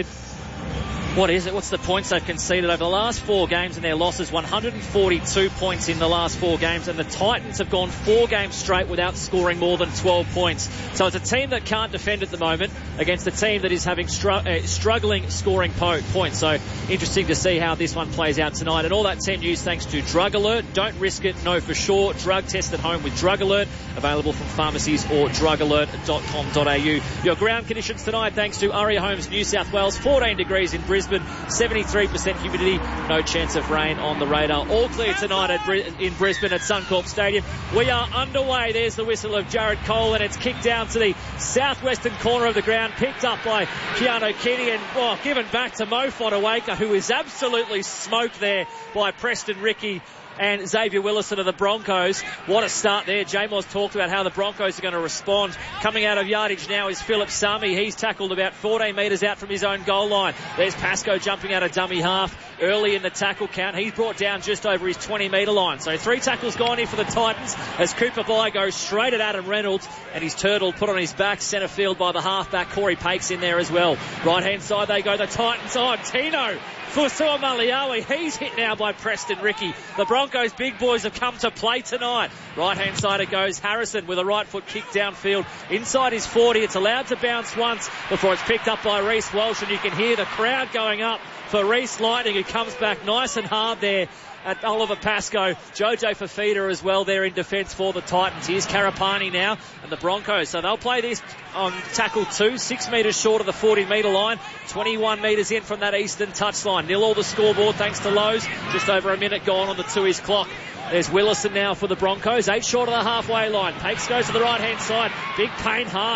What is it? What's the points they've conceded over the last 4 games and their losses? 142 points in the last 4 games, and the Titans have gone 4 games straight without scoring more than 12 points. So it's a team that can't defend at the moment against a team that is having struggling scoring points. So interesting to see how this one plays out tonight. And all that team news thanks to Drug Alert. Don't risk it, know for sure. Drug test at home with Drug Alert. Available from pharmacies or drugalert.com.au. Your ground conditions tonight thanks to Aria Homes New South Wales. 14 degrees in Brisbane, 73% humidity, no chance of rain on the radar. All clear tonight in Brisbane at Suncorp Stadium. We are underway. There's the whistle of Jared Cole, and it's kicked down to the southwestern corner of the ground, picked up by Keanu Kinney and given back to Mo Fotuaika, who is absolutely smoked there by Preston Ricky and Xavier Willison of the Broncos. What a start there. J-Moz talked about how the Broncos are going to respond. Coming out of yardage now is Philip Sami. He's tackled about 14 metres out from his own goal line. There's Pascoe jumping out of dummy half early in the tackle count. He's brought down just over his 20-metre line. So 3 tackles gone here for the Titans as Cooper Bye goes straight at Adam Reynolds, and he's turtled, put on his back, centre field by the halfback. Corey Pakes in there as well. Right-hand side they go. The Titans on. Tino Fasua-Maliawi, he's hit now by Preston Ricky. The Broncos big boys have come to play tonight. Right-hand side it goes. Harrison with a right foot kick downfield inside his 40. It's allowed to bounce once before it's picked up by Reece Walsh, and you can hear the crowd going up for Reece Lightning, who comes back nice and hard there at Oliver Pascoe. Jojo Fafita as well there in defence for the Titans. Here's Karapani now and the Broncos. So they'll play this on tackle 2, 6 metres short of the 40-metre line, 21 metres in from that eastern touchline. 0 all the scoreboard thanks to Lowe's. Just over a minute gone on the 2-ish clock. There's Willison now for the Broncos, 8 short of the halfway line. Pakes goes to the right-hand side. Big Payne Haas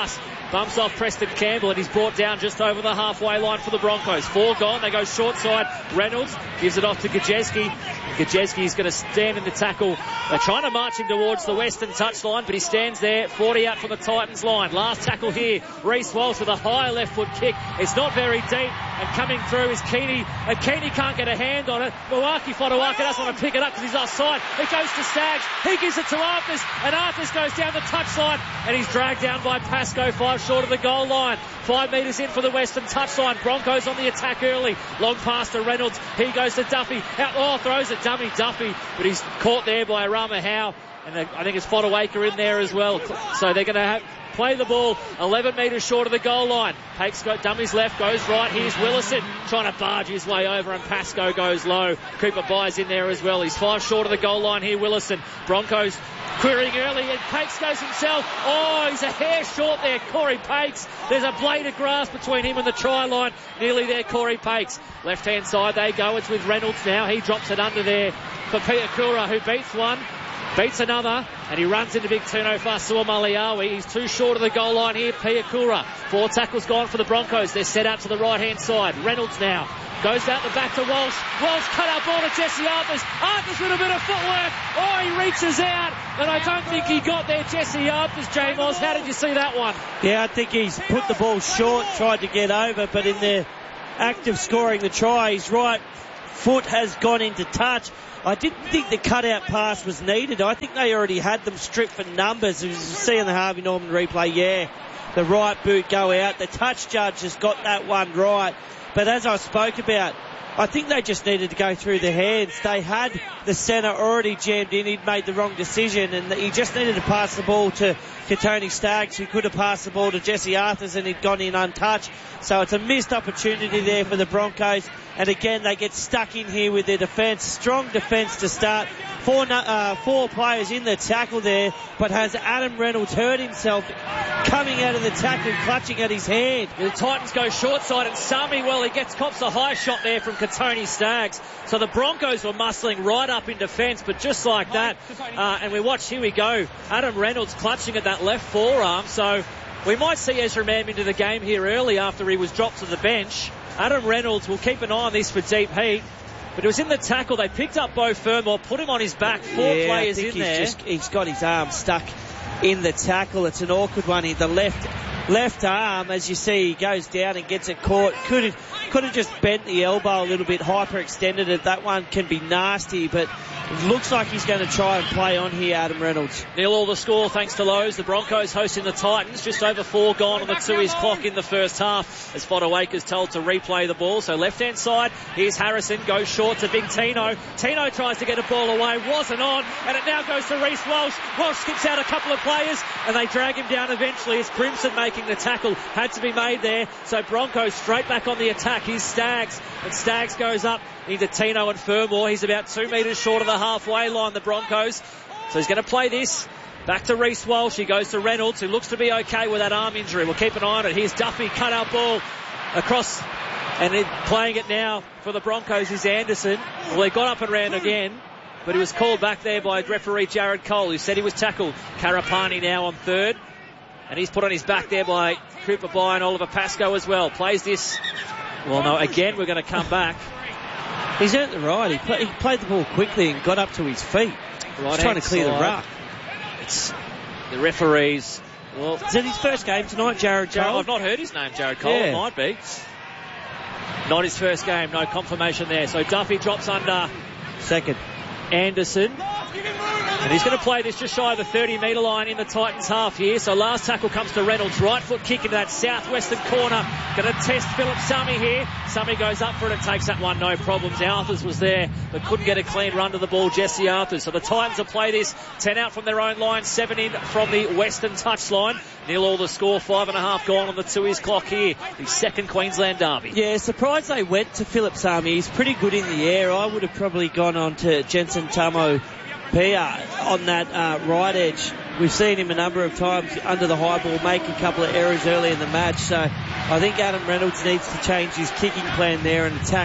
Bumps off Preston Campbell, and he's brought down just over the halfway line for the Broncos. 4 gone. They go short side. Reynolds gives it off to Gajewski. Gajewski's going to stand in the tackle. They're trying to march him towards the Western touchline, but he stands there, 40 out from the Titans line. Last tackle here, Reece Walsh with a high left foot kick. It's not very deep, and coming through is Keeney, and Keeney can't get a hand on it. Mawaki Fotuwaka doesn't want to pick it up because he's offside. It goes to Staggs. He gives it to Arthurs, and Arthurs goes down the touchline, and he's dragged down by Pascoe, 5 short of the goal line. 5 metres in for the Western touchline. Broncos on the attack early. Long pass to Reynolds. He goes to Duffy. Throws it dummy Duffy, but he's caught there by Rama Howe. And I think it's Fotuwaka in there as well. So they're going to play the ball 11 metres short of the goal line. Pake's got dummies left, goes right. Here's Willison trying to barge his way over, and Pascoe goes low. Cooper Byes in there as well. He's 5 short of the goal line here, Willison. Broncos querying early, and Pakes goes himself. Oh, he's a hair short there, Corey Pakes. There's a blade of grass between him and the try line. Nearly there, Corey Pakes. Left-hand side they go. It's with Reynolds now. He drops it under there for Piakura, who beats one. Beats another, and he runs into big Tino Fasua Maliawi. He's 2 short of the goal line here, Piakura. 4 tackles gone for the Broncos. They're set out to the right-hand side. Reynolds now goes out the back to Walsh. Walsh cut out ball to Jesse Arthurs. Arthurs with a bit of footwork. Oh, he reaches out, and I don't think he got there, Jesse Arthurs. J-Moz, how did you see that one? Yeah, I think he's put the ball short, tried to get over, but in the act of scoring the try, his right foot has gone into touch. I didn't think the cutout pass was needed. I think they already had them stripped for numbers. As you see in the Harvey Norman replay, yeah, the right boot go out. The touch judge has got that one right. But as I spoke about, I think they just needed to go through the hands. They had the centre already jammed in. He'd made the wrong decision, and he just needed to pass the ball to Tony Staggs, who could have passed the ball to Jesse Arthurs, and he'd gone in untouched. So it's a missed opportunity there for the Broncos. And again, they get stuck in here with their defence. Strong defence to start. 4 players in the tackle there, but has Adam Reynolds hurt himself coming out of the tackle, clutching at his hand? The Titans go short side, and Sami, well, he cops a high shot there from Tony Staggs. So the Broncos were muscling right up in defence, but just like that, and we watch, here we go, Adam Reynolds clutching at that left forearm. So we might see Ezra Mam into the game here early after he was dropped to the bench. Adam Reynolds will keep an eye on this for deep heat. But it was in the tackle. They picked up Beau Fermor, put him on his back. 4 players in there. He's got his arm stuck in the tackle. It's an awkward one. The left arm, as you see, he goes down and gets it caught. Could have just bent the elbow a little bit, hyperextended it. That one can be nasty, but it looks like he's going to try and play on here, Adam Reynolds. 0-0 the score thanks to Lowe's. The Broncos hosting the Titans. Just over 4 gone on the 2-ish clock in the first half, as Fotuwaka's told to replay the ball. So left-hand side, here's Harrison, goes short to big Tino. Tino tries to get a ball away, wasn't on, and it now goes to Reece Walsh. Walsh skips out a couple of players, and they drag him down eventually. It's Crimson making the tackle. Had to be made there. So Broncos straight back on the attack. Here's Staggs, and Staggs goes up into Tino and Fermor. He's about 2 metres short of the halfway line, the Broncos. So he's going to play this. Back to Reece Walsh. He goes to Reynolds, who looks to be okay with that arm injury. We'll keep an eye on it. Here's Duffy, cut out ball across, and playing it now for the Broncos is Anderson. Well, he got up and ran again, but he was called back there by referee Jared Cole, who said he was tackled. Karapani now on third, and he's put on his back there by Cooper Bye and Oliver Pascoe as well. Plays this. Well, no, again, we're going to come back. He's earned the right. He played the ball quickly and got up to his feet. He's trying to clear the ruck. It's the referees. Well, is it his first game tonight, Jared Cole? I've not heard his name, Jared Cole. Yeah. It might be. Not his first game. No confirmation there. So Duffy drops under second Anderson. And he's going to play this just shy of the 30-metre line in the Titans half here. So last tackle comes to Reynolds. Right foot kick into that southwestern corner. Going to test Philip Sami here. Sami goes up for it and takes that one, no problems. Arthurs was there, but couldn't get a clean run to the ball, Jesse Arthurs. So the Titans will play this. 10 out from their own line, 7 in from the western touchline. 0-0 the score, 5.5 gone on the 2-ish clock here. The second Queensland derby. Yeah, surprised they went to Philip Sami. He's pretty good in the air. I would have probably gone on to Jensen Tamo Pia on that right edge. We've seen him a number of times under the high ball make a couple of errors early in the match. So I think Adam Reynolds needs to change his kicking plan there and attack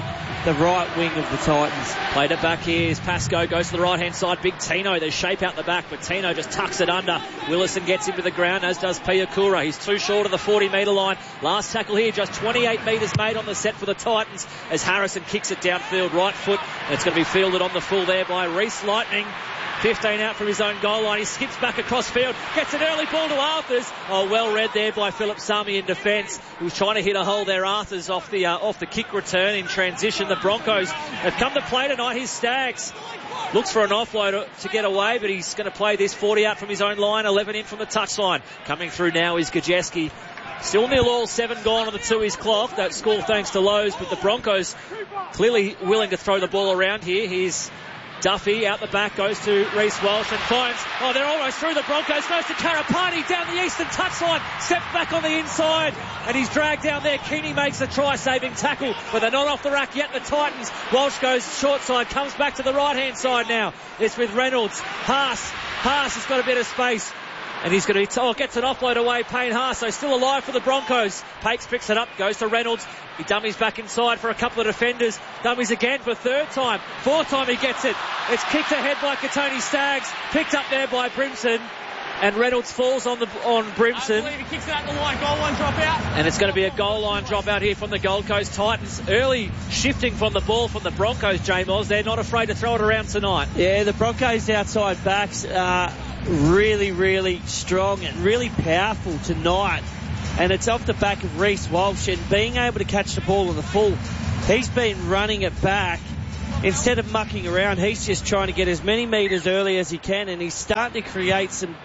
the right wing of the Titans. Played it back here as Pascoe goes to the right-hand side. Big Tino, there's shape out the back, but Tino just tucks it under. Willison gets him to the ground, as does Piakura. He's too short of the 40-metre line. Last tackle here, just 28 metres made on the set for the Titans as Harrison kicks it downfield, right foot, and it's going to be fielded on the full there by Reece Lightning. 15 out from his own goal line. He skips back across field, gets an early ball to Arthurs. Oh, well read there by Philip Sami in defence. He was trying to hit a hole there, Arthurs, off the kick return in transition. The Broncos have come to play tonight. His Stags looks for an offload to get away, but he's going to play this 40 out from his own line, 11 in from the touchline. Coming through now is Gajeski. Still 0-all, 7 gone on the 2 his clock. That score thanks to Lowe's, but the Broncos clearly willing to throw the ball around here. Here's Duffy out the back, goes to Reece Walsh and finds, they're almost through. The Broncos, goes to Karapani down the eastern touchline, steps back on the inside, and he's dragged down there. Keeney makes a try-saving tackle, but they're not off the rack yet, the Titans. Walsh goes short side, comes back to the right-hand side now. It's with Reynolds. Haas has got a bit of space. And he's going to gets an offload away, Payne Haas, so still alive for the Broncos. Pakes picks it up, goes to Reynolds. He dummies back inside for a couple of defenders. Dummies again for third time. Fourth time he gets it. It's kicked ahead by Katoni Staggs. Picked up there by Brimson. And Reynolds falls on Brimson. I believe he kicks it out the line. Goal line drop out. And it's going to be a goal line drop out here from the Gold Coast Titans. Early shifting from the ball from the Broncos, J-Moz. They're not afraid to throw it around tonight. Yeah, the Broncos outside backs are really, really strong and really powerful tonight. And it's off the back of Reece Walsh and being able to catch the ball in the full. He's been running it back. Instead of mucking around, he's just trying to get as many metres early as he can, and he's starting to create some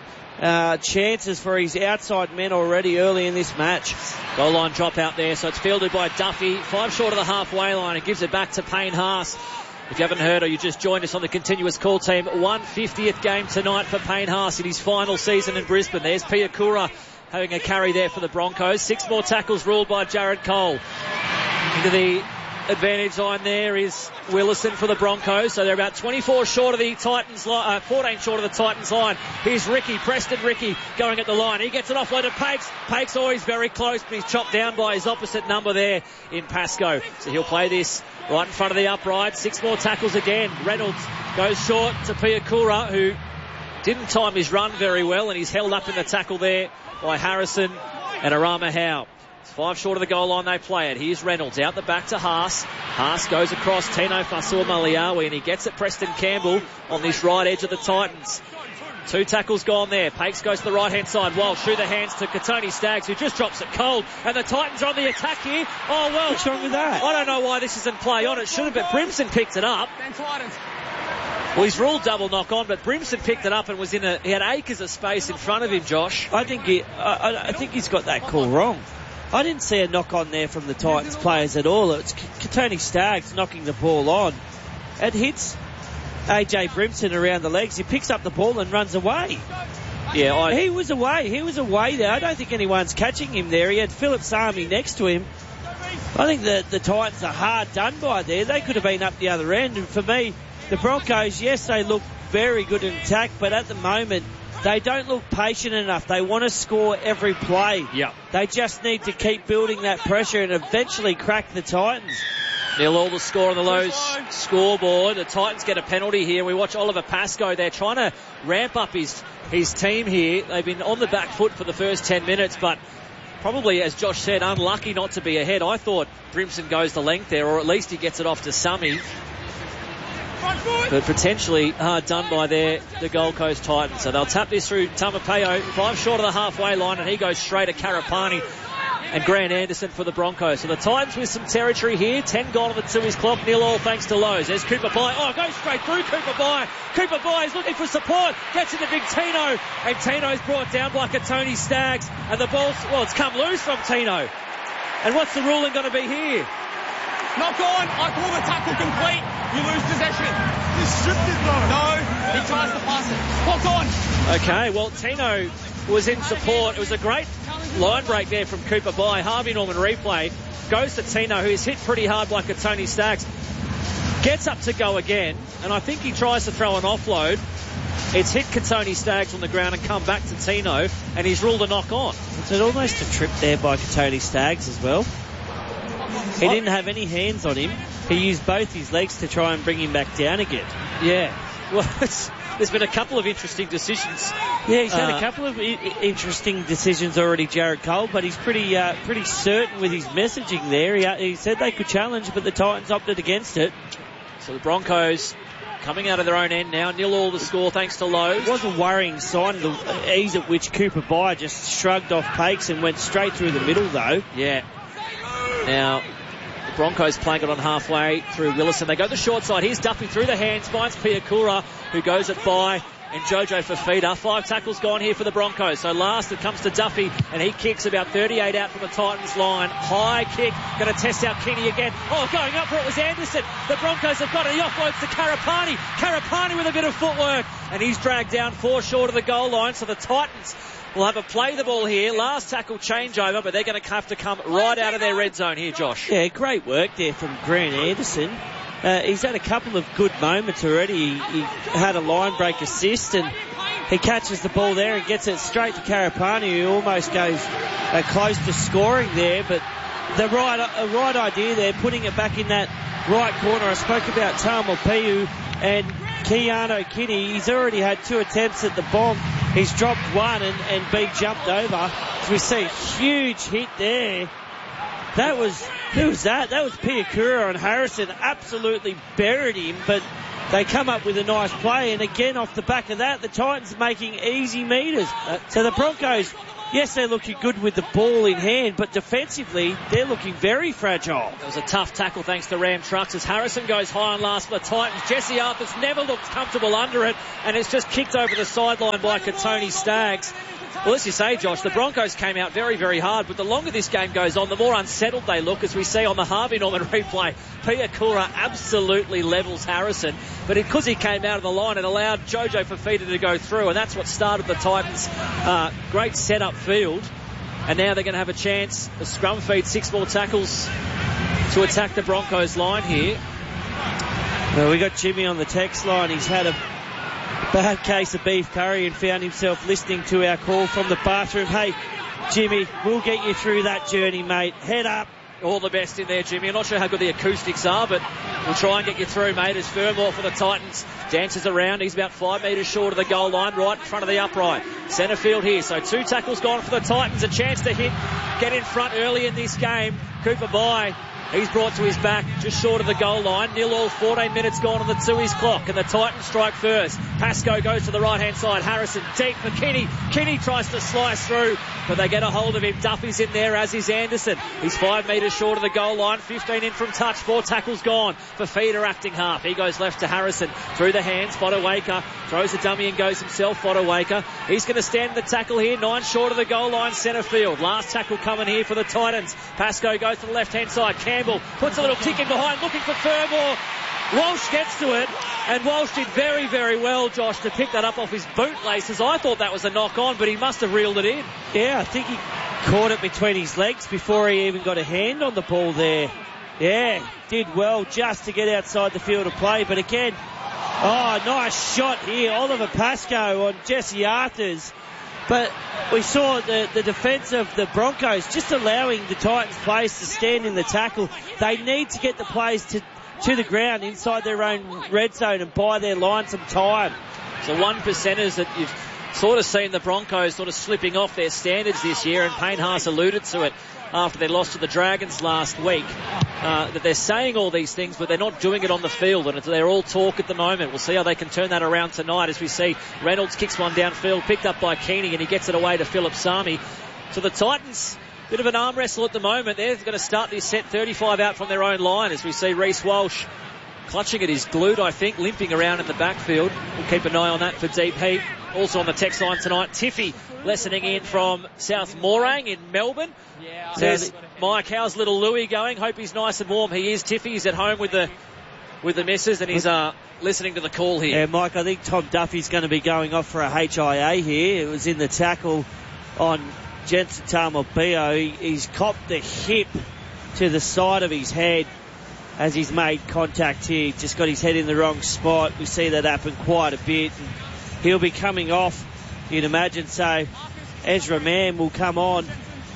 chances for his outside men already early in this match. Goal line drop out there, so it's fielded by Duffy. 5 short of the halfway line. It gives it back to Payne Haas. If you haven't heard or you just joined us on the continuous call team, 150th game tonight for Payne Haas in his final season in Brisbane. There's Piakura having a carry there for the Broncos. 6 more tackles ruled by Jared Cole. Into the advantage line there is Willison for the Broncos, so they're about 24 short of the Titans, 14 short of the Titans line. Here's Ricky, Preston Ricky going at the line. He gets it offload to Pakes. Pakes always very close, but he's chopped down by his opposite number there in Pascoe. So he'll play this right in front of the upright. 6 more tackles again. Reynolds goes short to Piakura, who didn't time his run very well, and he's held up in the tackle there by Harrison and Arama Howe. 5 short of the goal line, they play it. Here's Reynolds out the back to Haas. Haas goes across Tino Fasua-Maliawi, and he gets it Preston Campbell on this right edge of the Titans. 2 tackles gone there. Pakes goes to the right-hand side. Walsh through the hands to Katoni Staggs, who just drops it cold. And the Titans are on the attack here. Oh, well. What's wrong with that? I don't know why this isn't play on. It should have been. Brimson picked it up. Well, he's ruled double knock on, but Brimson picked it up and was he had acres of space in front of him, Josh. I think he's got that call wrong. I didn't see a knock on there from the Titans players at all. It's Katoni Staggs knocking the ball on. It hits AJ Brimson around the legs. He picks up the ball and runs away. Yeah, he was away. He was away there. I don't think anyone's catching him there. He had Philip Sami next to him. I think the Titans are hard done by there. They could have been up the other end. And for me, the Broncos, yes, they look very good in attack, but at the moment, they don't look patient enough. They want to score every play. Yeah. They just need to keep building that pressure and eventually crack the Titans. 0-all the score on the Lowe's scoreboard. The Titans get a penalty here. We watch Oliver Pascoe. They're trying to ramp up his team here. They've been on the back foot for the first 10 minutes, but probably, as Josh said, unlucky not to be ahead. I thought Brimson goes the length there, or at least he gets it off to Sami. But potentially hard done by the Gold Coast Titans. So they'll tap this through Tamapeo, 5 short of the halfway line, and he goes straight at Karapani and Grant Anderson for the Broncos. So the Titans with some territory here. 10 gone on the 2 his clock. 0-all thanks to Lowe's. There's Cooper Bye. Oh, goes straight through Cooper Bye. Cooper Bye is looking for support. Gets into big Tino. And Tino's brought down by Katoni Staggs. And the ball's, it's come loose from Tino. And what's the ruling going to be here? Knock on. I call the tackle complete. You lose possession. He stripped it though. No, he tries to pass it. Knock on. Okay, well, Tino was in support. It was a great line break there from Cooper Bye. Harvey Norman replay. Goes to Tino, who is hit pretty hard by Katoni Staggs. Gets up to go again, and I think he tries to throw an offload. It's hit Katoni Staggs on the ground and come back to Tino, and he's ruled a knock on. It's almost a trip there by Katoni Staggs as well. He didn't have any hands on him. He used both his legs to try and bring him back down again. Yeah. Well, there's been a couple of interesting decisions. Yeah, he's had a couple of interesting decisions already, Jared Cole, but he's pretty certain with his messaging there. He said they could challenge, but the Titans opted against it. So the Broncos coming out of their own end now, 0-0 the score thanks to Lowe's. It was a worrying sign of the ease at which Cooper Byer just shrugged off Pakes and went straight through the middle, though. Yeah. Now, the Broncos playing it on halfway through Willison. They go the short side. Here's Duffy through the hands, finds Piakura, who goes at Bye, and Jojo Fafita. 5 tackles gone here for the Broncos. So last it comes to Duffy, and he kicks about 38 out from the Titans line. High kick, going to test out Kenny again. Oh, going up for it was Anderson. The Broncos have got it. He offloads to Karapani. Karapani with a bit of footwork, and he's dragged down 4 short of the goal line. So the Titans will have a play the ball here. Last tackle changeover, but they're going to have to come right out of their red zone here, Josh. Yeah, great work there from Grant Anderson. He's had a couple of good moments already. He had a line break assist, and he catches the ball there and gets it straight to Karapani, who almost goes close to scoring there. But the right idea there, putting it back in that right corner. I spoke about Tamalpiu and Keanu Kinney. He's already had 2 attempts at the bomb. He's dropped one and been jumped over. So we see a huge hit there. Who was that? That was Piakura, and Harrison absolutely buried him, but they come up with a nice play, and again off the back of that, the Titans making easy meters. So the Broncos, yes, they're looking good with the ball in hand, but defensively, they're looking very fragile. It was a tough tackle thanks to Ram Trucks as Harrison goes high and last for the Titans. Jesse Arthur's never looked comfortable under it, and it's just kicked over the sideline by Katoni Staggs. Well, as you say, Josh, the Broncos came out very, very hard, but the longer this game goes on, the more unsettled they look, as we see on the Harvey Norman replay. Piakura absolutely levels Harrison, but because he came out of the line, it allowed Jojo Fafita to go through, and that's what started the Titans' great set-up field. And now they're going to have a chance, a scrum feed, 6 more tackles to attack the Broncos line here. Well, we got Jimmy on the text line. He's had a bad case of beef curry and found himself listening to our call from the bathroom. Hey, Jimmy, we'll get you through that journey, mate. Head up. All the best in there, Jimmy. I'm not sure how good the acoustics are, but we'll try and get you through, mate. As Fermor for the Titans dances around. He's about 5 metres short of the goal line, right in front of the upright. Centre field here. So 2 tackles gone for the Titans. A chance to get in front early in this game. Cooper Bye. He's brought to his back, just short of the goal line. 0-0, 14 minutes gone on the Tui's clock, and the Titans strike first. Pascoe goes to the right-hand side. Harrison deep for Kinney. Kinney tries to slice through, but they get a hold of him. Duffy's in there, as is Anderson. He's 5 metres short of the goal line. 15 in from touch. 4 tackles gone. Fafita acting half. He goes left to Harrison. Through the hands, Fodawaker throws a dummy and goes himself. Fodawaker. He's going to stand the tackle here. 9 short of the goal line, centre field. Last tackle coming here for the Titans. Pascoe goes to the left-hand side. Campbell puts a little kick in behind, looking for Fermor. Walsh gets to it, and Walsh did very, very well, Josh, to pick that up off his bootlaces. I thought that was a knock-on, but he must have reeled it in. Yeah, I think he caught it between his legs before he even got a hand on the ball there. Yeah, did well just to get outside the field of play, but again, nice shot here. Oliver Pascoe on Jesse Arthurs. But we saw the defence of the Broncos just allowing the Titans players to stand in the tackle. They need to get the players to the ground inside their own red zone and buy their line some time. So 1%ers that you've sort of seen the Broncos sort of slipping off their standards this year, and Payne Haas alluded to it after they lost to the Dragons last week, that they're saying all these things, but they're not doing it on the field, and they're all talk at the moment. We'll see how they can turn that around tonight, as we see Reynolds kicks one downfield, picked up by Keeney, and he gets it away to Philip Sami. So the Titans, bit of an arm wrestle at the moment. They're going to start this set 35 out from their own line, as we see Reece Walsh clutching at his glute, I think, limping around in the backfield. We'll keep an eye on that for Deep Heat. Also on the text line tonight, Tiffy lessening in from South Morang in Melbourne. Says, Mike, how's little Louis going? Hope he's nice and warm. He is, Tiffy. He's at home with the missus, and he's listening to the call here. Yeah, Mike, I think Tom Duffy's going to be going off for a HIA here. It was in the tackle on Jensen Tamalpio. He's copped the hip to the side of his head as he's made contact here. Just got his head in the wrong spot. We see that happen quite a bit. And he'll be coming off, you'd imagine. So Ezra Mann will come on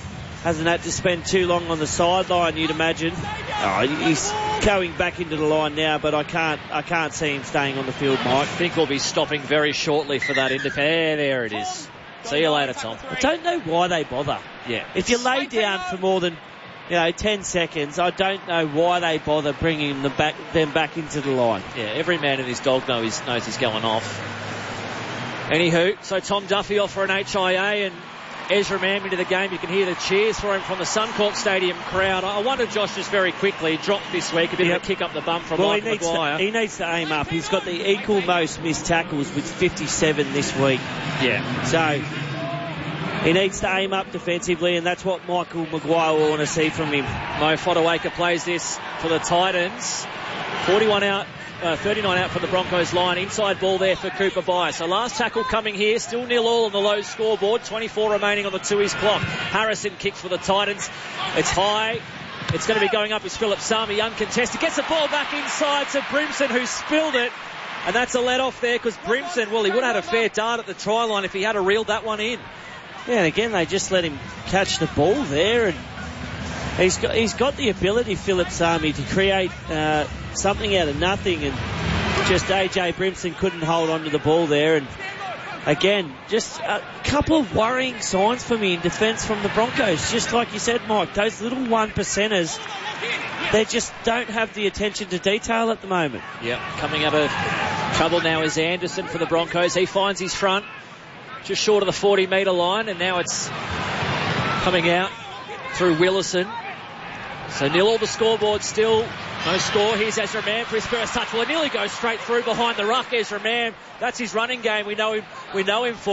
Hasn't had to spend too long on the sideline, you'd imagine. He's going back into the line now, but I can't see him staying on the field, Mike. I think we'll be stopping very shortly for that independent. There it is. See you later, Tom. I don't know why they bother. Yeah. If you lay down for more than 10 seconds, I don't know why they bother bringing them back into the line. Yeah, every man in his dog knows he's going off. Anywho, so Tom Duffy off for an HIA and Ezra Mam into the game. You can hear the cheers for him from the Suncorp Stadium crowd. I wonder, Josh, just very quickly, dropped this week, a bit of a kick up the bum from Michael Maguire. He needs to aim up. He's got the equal most missed tackles with 57 this week. Yeah. So he needs to aim up defensively, and that's what Michael Maguire will want to see from him. Mo Fotuaika plays this for the Titans. 39 out for the Broncos line. Inside ball there for Cooper Byer. So last tackle coming here. Still 0-0 on the low scoreboard. 24 remaining on the 2-ish clock. Harrison kicks for the Titans. It's high. It's going to be going up as Philip Sami, uncontested. Gets the ball back inside to Brimson, who spilled it. And that's a let-off there because Brimson, well, he would have had a fair dart at the try line if he had reeled that one in. Yeah, and again, they just let him catch the ball there. And he's got the ability, Philip Sami, to create something out of nothing, and just AJ Brimson couldn't hold on to the ball there. And again, just a couple of worrying signs for me in defence from the Broncos. Just like you said, Mike, those little 1%ers, they just don't have the attention to detail at the moment. Yeah, coming out of trouble now is Anderson for the Broncos. He finds his front just short of the 40-metre line, and now it's coming out through Willison. So 0 the scoreboard still. No score. Here's Ezra Mam for his first touch. Well, it nearly goes straight through behind the ruck. Ezra Mam, that's his running game. We know him for.